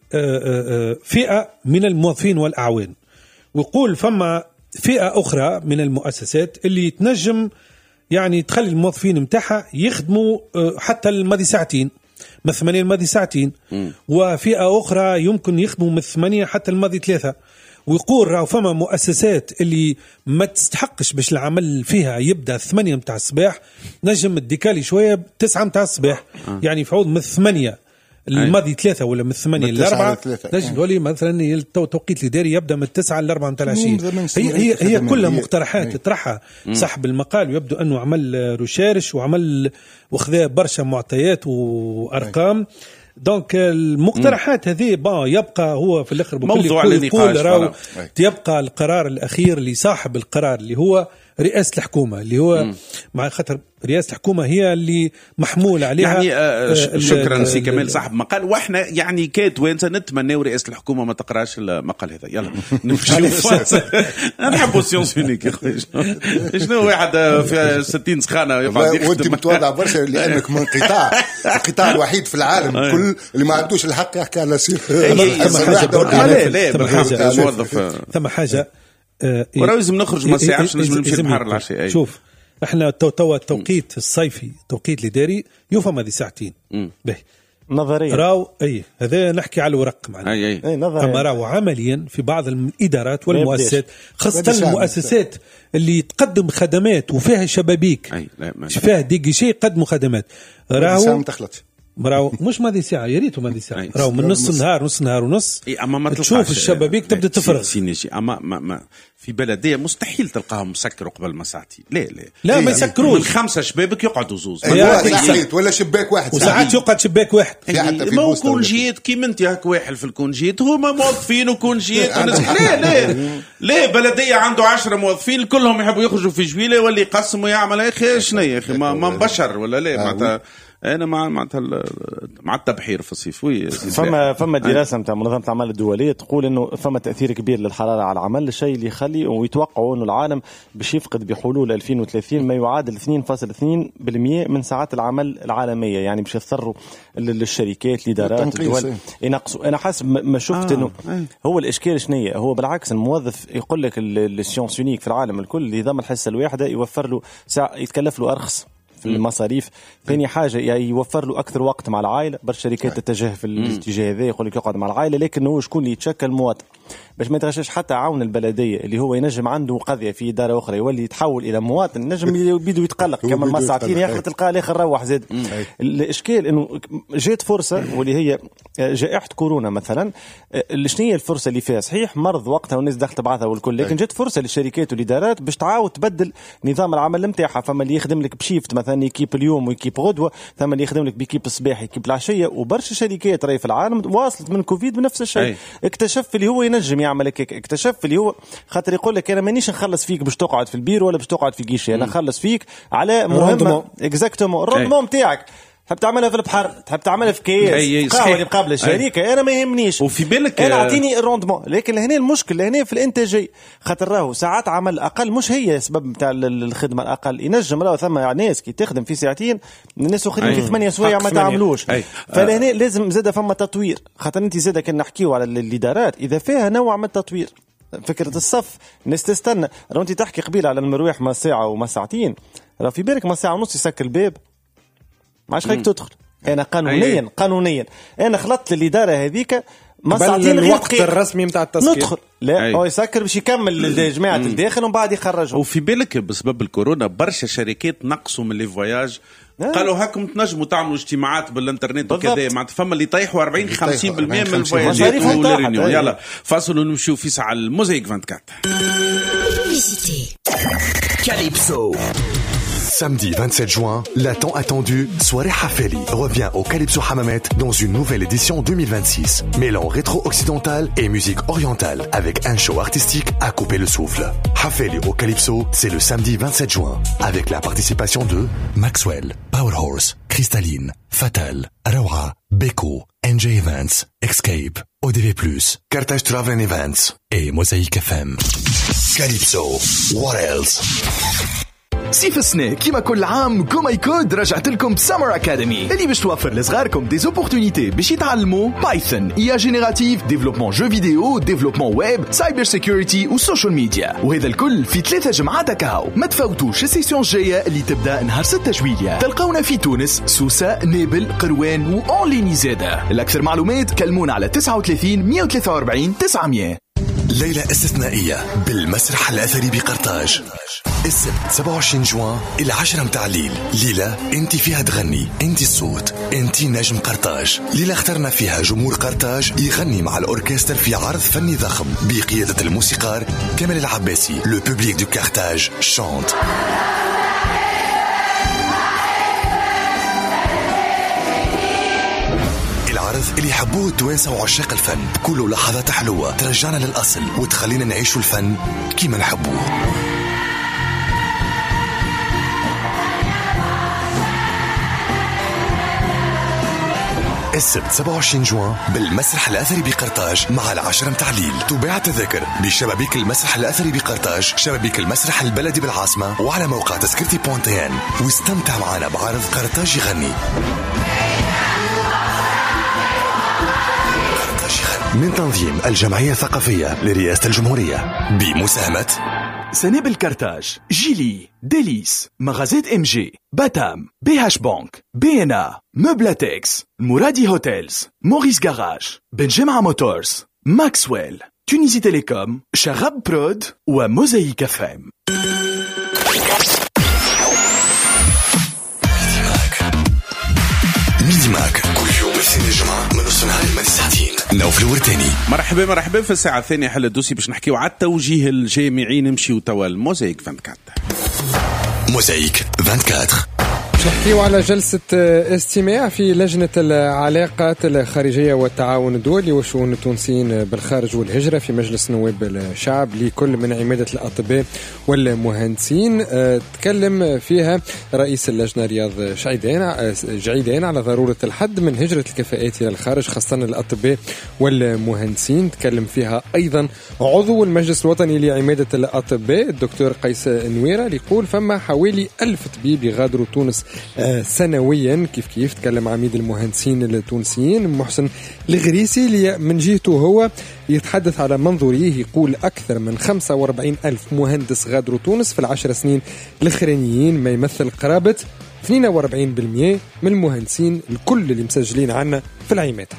لفئة من الموظفين والأعوان. ويقول فما فئة أخرى من المؤسسات اللي تنجم يعني تخلي الموظفين متاعها يخدموا حتى الماضي ساعتين من ثمانية الماضي ساعتين وفئة أخرى يمكن يخدموا من ثمانية حتى الماضي ثلاثة. ويقول راهو فما مؤسسات اللي ما تستحقش باش العمل فيها يبدا ثمانية متاع الصباح نجم الديكالي شويه تسعة متاع الصباح آه. يعني في عوض من ثمانية الماضي ثلاثة ولا من ثمانية لأربعة نجم تولي مثلا التوقيت الإداري يبدا من التسعة لأربعة متاع العشية. هي هي هي كلها مقترحات تطرحها صاحب المقال ويبدو أنه عمل ريشيرش وعمل وخذا برشا معطيات وأرقام. دونك المقترحات هذه با يبقى هو في الاخر موضوع النقاش يبقى القرار الاخير لصاحب القرار اللي هو رئاسة الحكومة اللي هو م. مع خاطر رئاسة الحكومة هي اللي محمول عليها يعني آه شكرا سي كمال صاحب مقال. واحنا يعني كات وين نتمنى رئاسة الحكومة ما تقراش المقال هذا. يلا نمشيو نحبوا سيونس يونيك يا خويا شنو واحد في ستين سخانة يقعد وانت متواضع برشا لانك من قطاع القطاع الوحيد في العالم كل اللي ما عندوش الحق يحكي على سير ثم حاجة آه ولازم نخرج ما ساعة نجم نمشي نحر العشاء. شوف احنا تو تو التوقيت الصيفي توقيت الاداري يفهم هذه ساعتين به نظريا راو اي هذا نحكي على الورق معنا اي اي اما راو عمليا في بعض الادارات والمؤسسات خاصه المؤسسات اللي تقدم خدمات وفيها شبابيك فيها ديجيشي يقدموا خدمات راو راو مش ماضي ساعة يا ريتو ماضي ساعة راو من نص النهار نص نهار ونص إيه أما ما تشوف الشبابيك تبدأ تفرغ سينيشي أما ما ما في بلدية مستحيل تلقاهم مسكروا قبل ما ساعتين. لا لا لا إيه ما يسكروش من خمسة شبابك يقعدوا زوز ساعات ولا شباك واحد وساعات يقعد شباك واحد ما هو كونجيت كي انت هاك واحد في الكونجيت هما موظفين وكونجيت لا لا لا بلدية عنده عشرة موظفين كلهم يحبوا يخرجوا في جويلة واللي يقسموا يعمل يا أخي شنو يا أخي ما ما بشر ولا لا معناتها انا مع مع مع التبحير في الصيف. وي فما فما دراسه نتاع منظمه الاعمال الدوليه تقول انه فما تاثير كبير للحراره على العمل الشيء اللي يخلي ويتوقعوا انه العالم باش يفقد بحلول ألفين وثلاثين ما يعادل اثنين فاصلة اثنين بالمئة من ساعات العمل العالميه. يعني باش يضطروا للشركات الادارات الدول ينقصوا. انا حاسب ما شفت آه. انه هو الاشكال شنيه هو بالعكس الموظف يقول لك السيونس يونيك في العالم الكل نظام الحصه الواحده يوفر له ساعه يتكلف له ارخص في المصاريف. ثاني حاجة يعني يوفر له أكثر وقت مع العائلة. برشا شركات تتجه في الاتجاه هذا يقول لك يقعد مع العائلة لكن هو شكون اللي يتشكل مواطن باش ما يتغشش حتى عون البلدية اللي هو ينجم عنده قضية في إدارة أخرى يولي يتحول إلى مواطن نجم بيدو يتقلق كما ما ساعتين ياخذ تلقاه الآخر روح زاد. الإشكال إنه جات فرصة واللي هي جائحة كورونا مثلا. شنو هي الفرصة اللي فيها صحيح مرض وقتها والناس دخلت بعضها والكل لكن جات فرصة للشركات والإدارات باش تعاود تبدل نظام العمل نتاعها. فما اللي يخدم لك بشيفت مثلا يكيب اليوم ويكيب غدوة ثم اللي يخدم لك بيكيب الصباح يكيب العشية. وبرشا شركات راهي في العالم واصلت من كوفيد بنفس الشيء. اكتشف اللي هو ينجم يعمل هيك اكتشف اللي هو خاطر يقول لك انا مانيش نخلص فيك باش تقعد في البير ولا باش تقعد في كيشي انا نخلص فيك على مهمة اكزاكتومون الروندمون نتاعك. تحب تعملها في البحر تحب تعملها في كياس قهوه اللي قبل الشركه انا ما يهمنيش وفي بالك انا اعطيني الروندمون. لكن هنا المشكل هنا في الانتاجيه خاطر راهو ساعات عمل اقل مش هي سبب نتاع الخدمه الاقل ينجم راهو ثم ناس كي تخدم في ساعتين الناس اخرين في ثمانية سوايع ما تعملوش. فلهنا لازم زاده فما تطوير خاطر انت زاده كنا نحكيو على الادارات اذا فيها نوع من التطوير. فكره الصف الناس تستنى لو انت تحكي قبيله على المروح ما ساعه وما ساعتين راه في بالك ما ساعه ونص يسكر الباب ما عادش خليك تدخل انا قانونيا أي. قانونيا انا خلطت الاداره هذيك ما ساعتين الوقت الرسمي نتاع التسكير ندخل لا هو يسكر باش يكمل جماعه الداخل ومن بعد يخرجهم. وفي بالك بسبب الكورونا برشا شركات نقصوا من لي فواياج قالوا هاكم تنجموا تعملوا اجتماعات بالانترنت وكذا معناتها فما اللي يطيحوا أربعين خمسين بالمية من الفواياجات والريونيون. يلا فاصلوا نمشيو في ساعه الموزايك أربعة وعشرين. Calypso. Samedi vingt-sept juin, la tant attendue soirée Hafeli revient au Calypso Hammamet dans une nouvelle édition deux mille vingt-six. Mêlant rétro-occidental et musique orientale avec un show artistique à couper le souffle. Hafeli au Calypso, c'est le samedi vingt-sept juin avec la participation de Maxwell, Powerhorse, Cristalline, Fatal, Rawa, Beko, N J Events, Escape, O D V plus, Carthage Travel Events et Mosaïque F M. Calypso, what else? صيف السنة كيما كل عام كوماي كود رجعت لكم سمر أكاديمي اللي باش توفر لصغاركم دي زوبورتونيتي باش يتعلموا بايثون، إي آي جينيراتيف، ديفلوبمون جو فيديو، ديفلوبمون ويب، سايبر سيكوريتي وسوشيال ميديا، وهذا الكل في ثلاثة جمعات كاو. ما تفوتوش السيسيون الجاية اللي تبدأ نهار ستة جويلية. تلقونا في تونس، سوسة، نابل، قروان وأونليني زادة. الأكثر معلومات كلمونا على تسعة وثلاثين مية وثلاثة وأربعين تسعمية. ليلة استثنائية بالمسرح الأثري بقرطاج السبت سبعة وعشرين جوان إلى عشرة متاع الليل. ليلة انت فيها تغني، انت الصوت، انت نجم قرطاج. ليلة اخترنا فيها جمهور قرطاج يغني مع الأوركستر في عرض فني ضخم بقيادة الموسيقار كمال العباسي. لو بوبليك دو كارتاج شانت. العرض اللي يحبوه التوانسة وعشاق الفن، كله لحظات حلوة ترجعنا للأصل وتخلينا نعيشوا الفن كيما نحبوه. السبت سبعة وعشرين جوان بالمسرح الأثري بقرطاج مع العشرة متاع الليل. تباع التذاكر بشبابيك المسرح الأثري بقرطاج، شبابيك المسرح البلدي بالعاصمة، وعلى موقع تذكرتي بونتين. واستمتع معنا بعرض قرطاج يغني. من تنظيم الجمعية الثقافية لرئاسة الجمهورية بمساهمة سنابل كارتاج، جيلي، ديليس، مغازات ام جي، باتام، بي هاش بانك، بي ان ا، مبلاتكس، مرادي هوتيلز، موريس جاراج، بنجمع موتورز، ماكسويل، تونيزي تيليكوم، شغب برود وموزايك اف ام. ميدي ماك كل يوم اثنين الجمعة من نص نهار لمدة ساعتين. نوف الورتاني. مرحبا مرحبا في الساعة الثانية حل الدوسي باش نحكيو على التوجيه الجامعي. نمشيو توا الموزايك أربعة وعشرين. موزايك أربعة وعشرين. نحكيو على جلسة استماع في لجنة العلاقات الخارجية والتعاون الدولي والشؤون التونسيين بالخارج والهجرة في مجلس نواب الشعب لكل من عمادة الأطباء والمهندسين. تكلم فيها رئيس اللجنة رياض شعيدان جعيدان على ضرورة الحد من هجرة الكفاءات إلى الخارج خاصة الأطباء والمهندسين. تكلم فيها أيضا عضو المجلس الوطني لعمادة الأطباء الدكتور قيس نويرة اللي يقول فما حوالي ألف طبيب يغادروا تونس سنويا. كيف كيف تكلم عميد المهندسين التونسيين محسن الغريسي اللي من جهته هو يتحدث على منظوريه. يقول أكثر من خمسة وأربعين ألف مهندس غادروا تونس في العشر سنين الأخرانيين، ما يمثل قرابة اثنين وأربعين بالمئة من المهندسين الكل اللي مسجلين عنا في العمادة.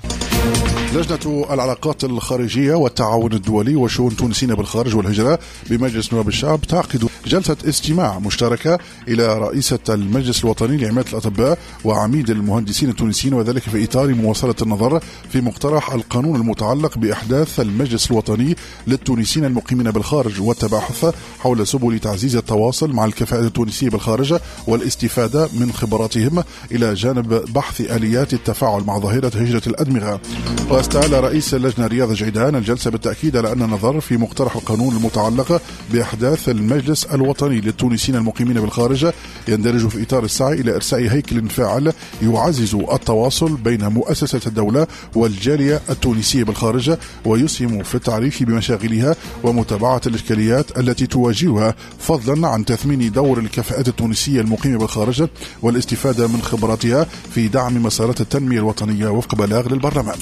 لجنة العلاقات الخارجية والتعاون الدولي وشؤون تونسيين بالخارج والهجرة بمجلس نواب الشعب تعقد جلسة استماع مشتركة إلى رئيسة المجلس الوطني لعمادة الأطباء وعميد المهندسين التونسيين، وذلك في إطار مواصلة النظر في مقترح القانون المتعلق بإحداث المجلس الوطني للتونسيين المقيمين بالخارج والتباحث حول سبل تعزيز التواصل مع الكفاءات التونسية بالخارج والاستفادة من خبراتهم إلى جانب بحث آليات التفاعل مع ظاهرة هجرة الأدمغة. واستعال رئيس اللجنة رياض جعيدان الجلسة بالتأكيد على أن النظر في مقترح القانون المتعلق بإحداث المجلس الوطني للتونسيين المقيمين بالخارج يندرج في إطار السعي إلى إرساء هيكل فاعل يعزز التواصل بين مؤسسة الدولة والجالية التونسية بالخارج ويسهم في التعريف بمشاغلها ومتابعة الإشكاليات التي تواجهها، فضلا عن تثمين دور الكفاءات التونسية المقيمة بالخارج والاستفادة من خبراتها في دعم مسارات التنمية الوطنية وفق بلاغ للبرلمان.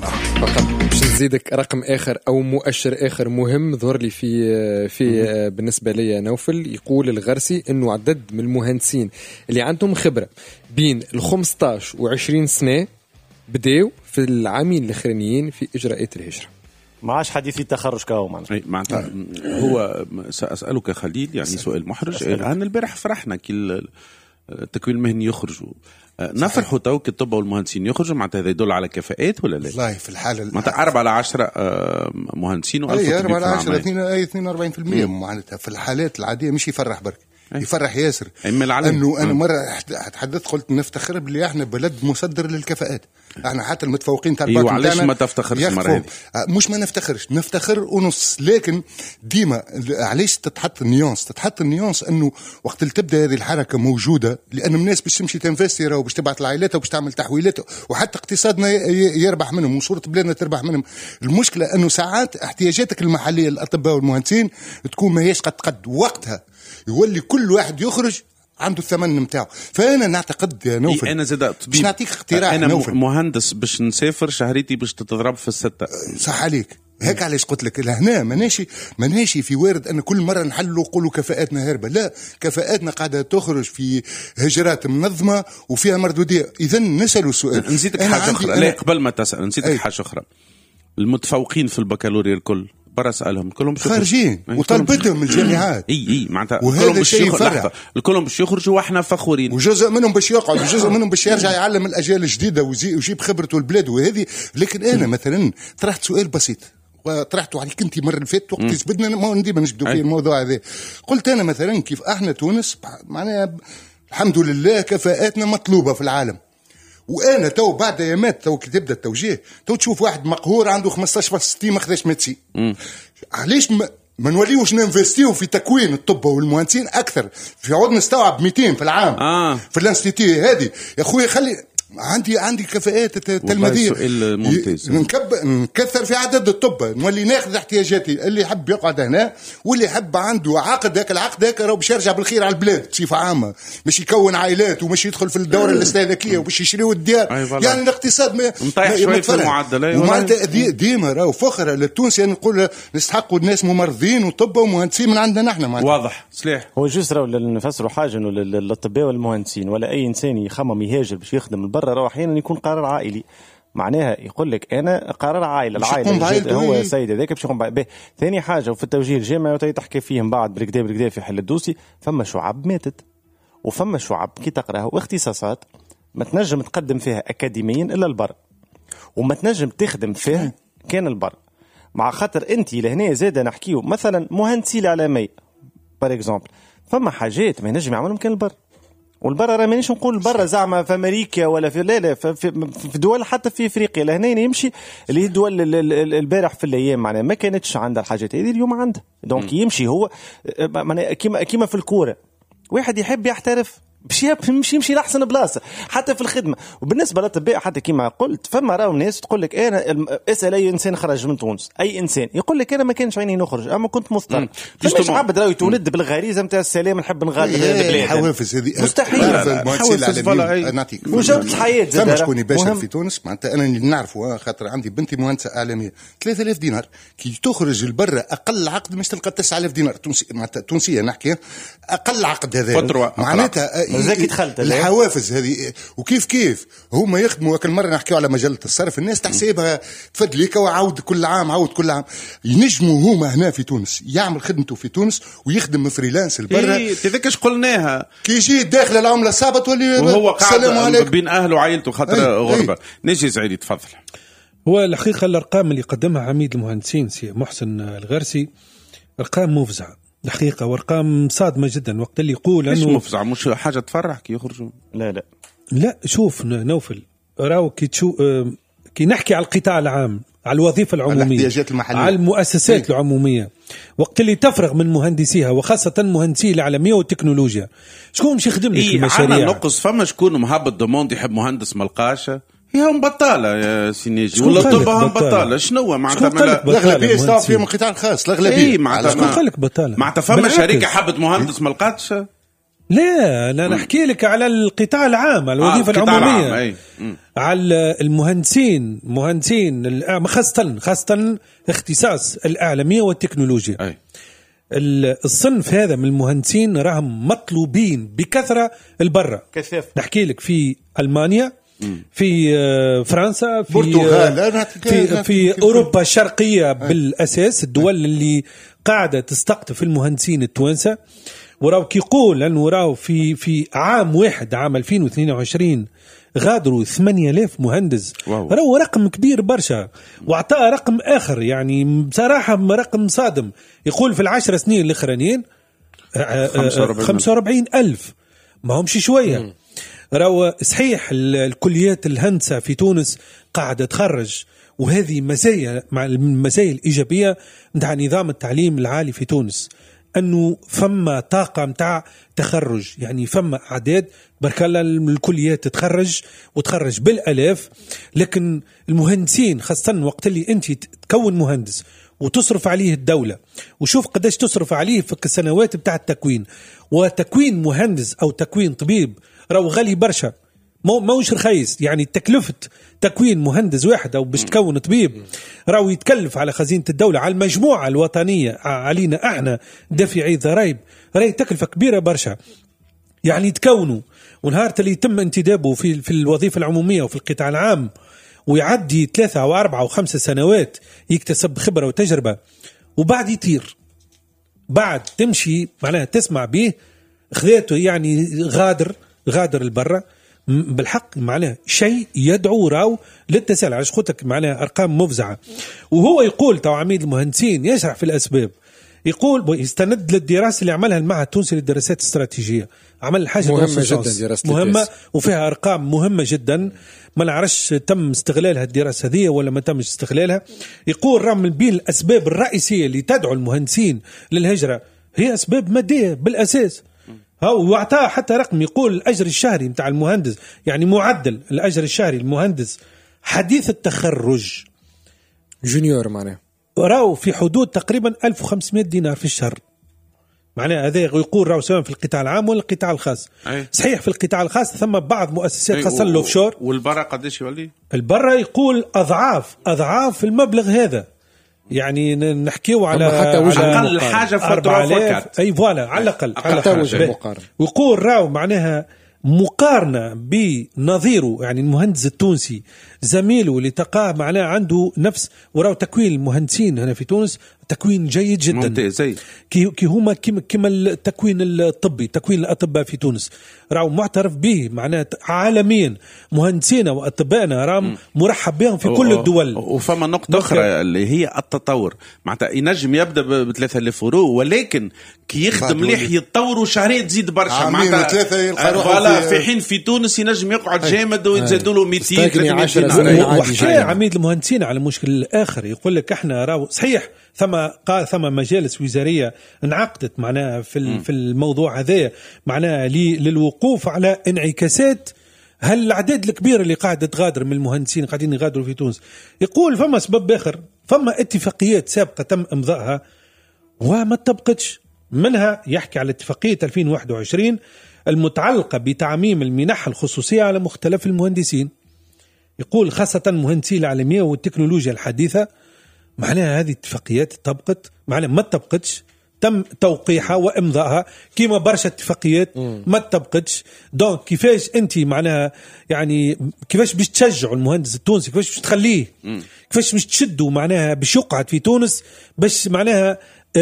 فقط باش نزيدك رقم آخر أو مؤشر آخر مهم ظهر لي في في بالنسبة لي نوفل. يقول الغرسي إنه عدد من المهندسين اللي عندهم خبرة بين الخمسطاش وعشرين سنة بداوا في العامين الأخرانيين في إجراءات الهجرة. ما عادش حديث التخرج كاو معناتها. معناتها هو سأسألك خليل يعني سؤال محرج. أنا البارح فرحنا كي التكوين المهني يخرجوا، نفرحوا تو كي الطب والمهندسين يخرجوا، معناتها هذا يدل على كفاءات ولا لا؟ والله في الحالة معناتها أربعة على عشرة مهندسين و أي أربعة على عشرة اثنين أي اثنين وأربعين في المية معناتها في الحالات العادية مش يفرح برك يفرح ياسر. انه انا مره تحدثت قلت نفتخر بلي احنا بلد مصدر للكفاءات. احنا حتى المتفوقين تاع الباك أيوة. علاش ما تفتخرش مرة؟ مش ما نفتخرش، نفتخر ونص، لكن ديما علاش تتحط النيونس تتحط النيونس انه وقت اللي تبدا هذه الحركه موجوده، لان الناس باش تمشي تنفستي وباش تبعث لعائلاتها وباش تعمل تحويلات وحتى اقتصادنا يربح منهم وصوره بلادنا تربح منهم. المشكله انه ساعات احتياجاتك المحليه للاطباء والمهندسين تكون ما هيش قد قد وقتها يولي كل واحد يخرج عنده الثمن متاعه. فانا نعتقد يا نوفل انا زاد باش نعطيك اقتراح. انا نوفل. مهندس باش نسافر شهريتي باش تتضرب في الستة. صح عليك. هيك علاش قلت لك لهنا ماناشي ماناشي في وارد ان كل مره نحلوا نقولوا كفاءاتنا هاربه، لا، كفاءاتنا قاعده تخرج في هجرات منظمه وفيها مردوديه. اذا نسالوا السؤال. نزيدك حاجه اخرى. لا قبل ما تسال نزيدك حاجه اخرى. المتفوقين في البكالوريا الكل برا اسالهم كلهم خارجين وطلبتهم من الجامعات. اي اي معناتها كلهم باش يخرجوا، الكلهم باش يخرجوا واحنا فخورين، وجزء منهم باش يقعد وجزء منهم باش يرجع يعلم الاجيال الجديده ويجيب خبرته البلاد وهذه. لكن انا مثلا طرحت سؤال بسيط وطرحته عليك انت مره اللي فاتت وقت جبدنا ما ديما نجبدوا في الموضوع هذا. قلت انا مثلا كيف احنا تونس معناها الحمد لله كفاءاتنا مطلوبه في العالم، وانا تو بعد ايامات تو كي تبدا التوجيه تو تشوف واحد مقهور عنده خمسطاش فاصلة ستين ما خذاش ميدسي. علاش ما, ما نوليوش ننفستيو في تكوين الطب والمهندسين اكثر؟ في عود نستوعب مئتين في العام آه. في الانستيتي هذه يا خويا. خلي عندي عندي كفاءات تلميذيه سؤال ممتاز. نكب نكثر في عدد الطب، نولي ناخذ احتياجاتي اللي يحب يقعد هنا واللي يحب عنده عقد هكا العقد هكا راه باش يرجع بالخير على البلاد بصفه عامه، باش يكون عائلات ومش يدخل في الدوره الاستهلاكيه وباش يشريوا الديار. يعني الاقتصاد ما مطيح شويه في المعدل. ومعناتها ديما راهو فخره للتونسي يعني نقول نستحقوا الناس ممرضين وطب ومهندسين من عندنا نحن. واضح سليح. هو جوست راهو نفسروا حاجه انه الاطباء والمهندسين ولا اي انسان يخمم يهاجر باش يخدم البر راه احيانا يكون قرار عائلي. معناها يقول لك انا قرار عائله العائله هو سيد هذاك باش يقوم به. ثاني حاجه وفي التوجيه الجامعي تحكي فيهم بعد بركدا بركدا في حل الدوسي، فما شعب ماتت وفما شعب كي تقراها واختصاصات ما تنجم تقدم فيها اكاديميا الا البر، وما تنجم تخدم فيها كان البر. مع خاطر انت لهنا زاده نحكيو مثلا مهندسي الاعلامي بار اكزومبل، فما حاجات ما ينجم يعملهم كان البر. والبرا راه مانيش نقول برا زعما في امريكا ولا في لا لا في, في دول حتى في افريقيا لهنا يمشي اللي هي الدول البارح في الايام معناها ما كانتش عندها الحاجات هذه اليوم عندها. دونك يمشي هو معناها كيما كيما في الكوره واحد يحب يحترف باش يمشي يمشي لاحسن بلاصه حتى في الخدمه. وبالنسبه للطبيعه حتى كيما قلت فما راهو ناس تقول لك انا اسال اي انسان خرج من تونس اي انسان يقول لك انا ما كانش عيني نخرج اما كنت مضطر. مش عبد راهو يتولد بالغريزه نتاع السلام نحب نغادر البلاد. الحوافز هذه مستحيل. الحوافز نعطيك وجوده الحياه زاد فما شكون يباشر في تونس معناتها انا اللي نعرفه خاطر عندي بنتي مهندسه اعلاميه ثلاثة آلاف دينار كي تخرج لبرا اقل عقد مش تلقى تسعة آلاف دينار تونسي معناتها تونسيه نحكي اقل عقد هذا معناتها الحوافز هذه. وكيف كيف هما يخدموا كل مره نحكيو على مجله الصرف الناس تحسبها تفدليك وعود كل عام عود كل عام. ينجموا هما هنا في تونس يعمل خدمته في تونس ويخدم فريلانس البرة. إيه تذكرش قلناها كي يجي داخل العمله الصعبه تولي وهو قاعد بين اهله وعائلته خاطر غربه. أي. نجي زعيدي تفضل. هو الحقيقه الارقام اللي قدمها عميد المهندسين سي محسن الغرسي ارقام مفزعه الحقيقه وارقام صادمه جدا. وقت اللي يقول انه مش مفزع مش حاجه تفرح كي يخرجوا لا لا لا شوف نوفل راو كي تشوف كي نحكي على القطاع العام على الوظيفه العموميه على المؤسسات إيه؟ العموميه وقت اللي تفرغ من مهندسيها وخاصه مهندسي الاعلاميه والتكنولوجيا شكون مش يخدم لك إيه المشاريع؟ نقص فما شكون مهبط دوموند يحب مهندس ملقاشه هي بطالة يا سينيجي ولا طبها بطالة شنو معناتها الأغلبية يستوعب فيهم القطاع الخاص الأغلبية إيه معناتها شكون قال لك بطالة معناتها فما شركة حبت مهندس ما لقاتش لا انا نحكي لك على القطاع العام، على الوظيفه آه العموميه، على المهندسين مهندسين خاصه خاصه اختصاص الاعلاميه والتكنولوجيا. أي. الصنف هذا من المهندسين راهم مطلوبين بكثره البرة. كثافه. نحكي لك في المانيا، في فرنسا، في البرتغال، في, في اوروبا الشرقيه بالاساس، الدول اللي قاعده تستقطب المهندسين التوانسه. وراو كيقول انه راو في في عام واحد عام ألفين واثنين وعشرين غادروا ثمانية آلاف مهندس. راهو رقم كبير برشا. واعطاه رقم اخر يعني بصراحه رقم صادم، يقول في العشر سنين الاخرانيين خمسة وأربعين ألف، ما همش شويه. راهو صحيح الكليات الهندسه في تونس قاعده تخرج، وهذه مزايا مع المزايا الايجابيه نتاع نظام التعليم العالي في تونس، انه فما طاقه نتاع تخرج، يعني فما اعداد برك الله الكليات تتخرج وتخرج بالالاف. لكن المهندسين خاصه وقت اللي انت تكون مهندس وتصرف عليه الدوله، وشوف قداش تصرف عليه في السنوات بتاع التكوين، وتكوين مهندس او تكوين طبيب راهو غالي برشا، موش رخيص. يعني تكلفة تكوين مهندس واحد أو باش تكون طبيب راهو يتكلف على خزينة الدولة، على المجموعة الوطنية، علينا احنا دافعي ضرائب، راهي تكلفة كبيرة برشا. يعني تكونوا ونهار اللي يتم انتدابه في في الوظيفة العمومية وفي القطاع العام ويعدي ثلاثة أو أربعة أو خمسة سنوات يكتسب خبرة وتجربة، وبعد يطير، بعد تمشي معناها تسمع به خذيته يعني غادر غادر البرة. بالحق معناه شيء يدعو راو للتساؤل. علاش قلت معناها ارقام مفزعه. وهو يقول تو عميد المهندسين يشرح في الاسباب، يقول يستند للدراسه اللي عملها المعهد التونسي للدراسات الاستراتيجيه، عمل حاجه مهمه جدا، دراسه مهمه وفيها ارقام مهمه جدا، ما نعرفش تم استغلالها الدراسه هذه ولا ما تمش استغلالها. يقول رغم من بين الاسباب الرئيسيه اللي تدعو المهندسين للهجره هي اسباب ماديه بالاساس. هو وعطاه حتى رقم، يقول الأجر الشهري متاع المهندس، يعني معدل الأجر الشهري المهندس حديث التخرج جونيور معناه راو في حدود تقريبا ألف وخمسمائة دينار في الشهر. معناه هذا يقول راو سواء في القطاع العام ولا القطاع الخاص. أي. صحيح في القطاع الخاص ثم بعض مؤسسات خاصة الأوفشور. والبرا قديش يولي؟ البرا يقول أضعاف أضعاف المبلغ هذا. يعني نحكيو على أقل حاجة فاتورة أي فوالا على الأقل حتى وجه مقارنة. ويقول راو معناها مقارنة بنظيره، يعني المهندس التونسي زميله اللي تقاه معناه عنده نفس، وراو تكوين المهندسين هنا في تونس تكوين جيد جدا ممتاز. كي كي هما كما كما التكوين الطبي، تكوين الأطباء في تونس راو معترف به معناه عالميا. مهندسينا وأطبائنا رام مرحب بهم في كل الدول. وفما نقطة أخرى اللي هي التطور، معناتها ينجم يبدأ ب ثلاثة آلاف يورو، ولكن كي يخدم مليح يتطور وشهرية تزيد برشا. معناتها في حين في تونس ينجم يقعد جامد ويتزادوا له مئتين ثلاثمائة. وحكى عميد المهندسين على مشكل الآخر، يقول لك احنا راو صحيح ثم قال ثم مجالس وزارية انعقدت معناها في في الموضوع هذا معناها للوقوف على انعكاسات هل الأعداد الكبيرة اللي قاعدة تغادر من المهندسين قاعدين يغادروا في تونس. يقول فما سبب آخر، فما اتفاقيات سابقة تم إمضائها وما تطبقتش. منها يحكي على اتفاقية ألفين وواحد وعشرين المتعلقة بتعميم المنح الخصوصية على مختلف المهندسين. يقول خاصة مهندسي العالمية والتكنولوجيا الحديثة. معناها هذه اتفاقيات طبقت، معناها ما طبقتش، تم توقيعها وامضائها كيما برشا اتفاقيات ما طبقتش. دونك كيفاش انت معناها يعني كيفاش باش تشجعوا المهندس التونسي، كيفاش باش تخليه، كيفاش باش تشدوا معناها باش يقعد في تونس، باش معناها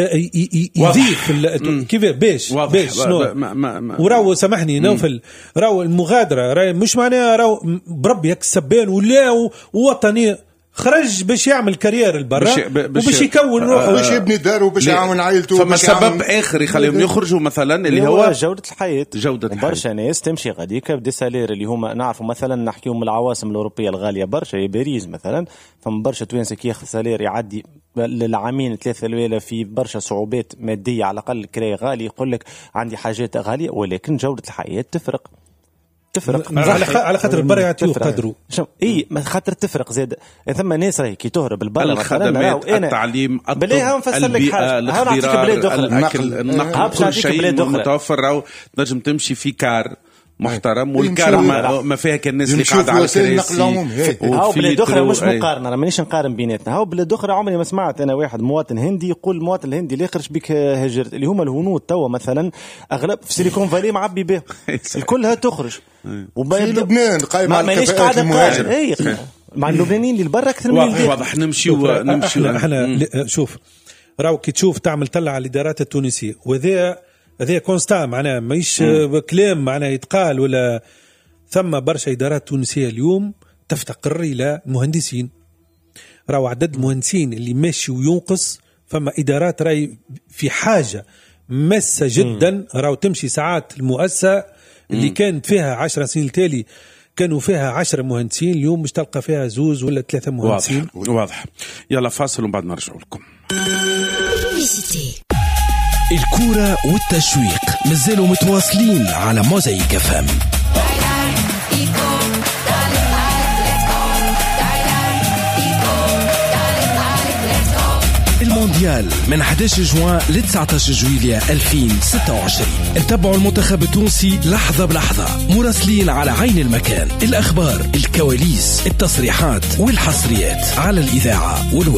يضيف كيف باش باش وراو سامحني نوفل راو المغادرة راو مش معناها راو بربي هيك السبان ولا وطني خرج باش يعمل كارير البرا وباش يكون روحه باش يبني داره وباش يعاون عائلته. فما سبب اخر يخليهم يخرجوا مثلا اللي هو جودة الحياة. جودة الحياة. برشا ناس تمشي غاديك بدي سالير اللي هما نعرفوا مثلا نحكيو من العواصم الأوروبية الغالية برشا، باريس مثلا فما برشا توانسة كي ياخذ سالير يعدي للعامين ثلاثة الأولى في برشا صعوبات مادية، على الأقل كراي غالي، يقول لك عندي حاجات غالية، ولكن جودة الحياة تفرق. تفرق على على خاطر البر يعطيو قدروا اي ما خاطر تفرق زاد ثم ناس راهي كي تهرب البر الخدمات التعليم بليها نفسر لك حاجه الاختراع الاكل النقل كل شيء متوفر راهو تنجم تمشي في كار محترم والكار ما, ما فيها كالناس اللي قاعده على كراسي هاو بلاد اخرى مش مقارنه انا مانيش نقارن بيناتنا هاو بلاد اخرى عمري ما سمعت انا واحد مواطن هندي يقول المواطن الهندي اللي خرج بك هجرت اللي هما الهنود توا مثلا اغلب في سيليكون فالي معبي به الكلها تخرج في لبنان قايم على الكفاءات المهاجر مع اللبنانيين اللي برا اكثر من واضح واضح نمشي ونمشي احنا شوف راهو كي تشوف تعمل طلع على الادارات التونسيه وذا هذا كونستا معناه ماهيش كلام معناه يتقال ولا ثم برشا إدارات تونسية اليوم تفتقر إلى مهندسين راهو عدد المهندسين اللي ماشي وينقص فما إدارات راهي في حاجة مسة جدا راهو تمشي ساعات المؤسسة اللي كانت فيها عشر سنين التالي كانوا فيها عشرة مهندسين اليوم مش تلقى فيها زوز ولا ثلاثة مهندسين واضح, واضح. يلا فاصل ومن بعد نرجع لكم. الكورة والتشويق مازالوا متواصلين على موزايك اف ام. المونديال من أحد عشر جوان ل تسعة عشر جويلية ألفين وستة وعشرين. نتابعوا المنتخب التونسي لحظة بلحظة مراسلين على عين المكان، الأخبار، الكواليس، التصريحات والحصريات على الإذاعة والويب.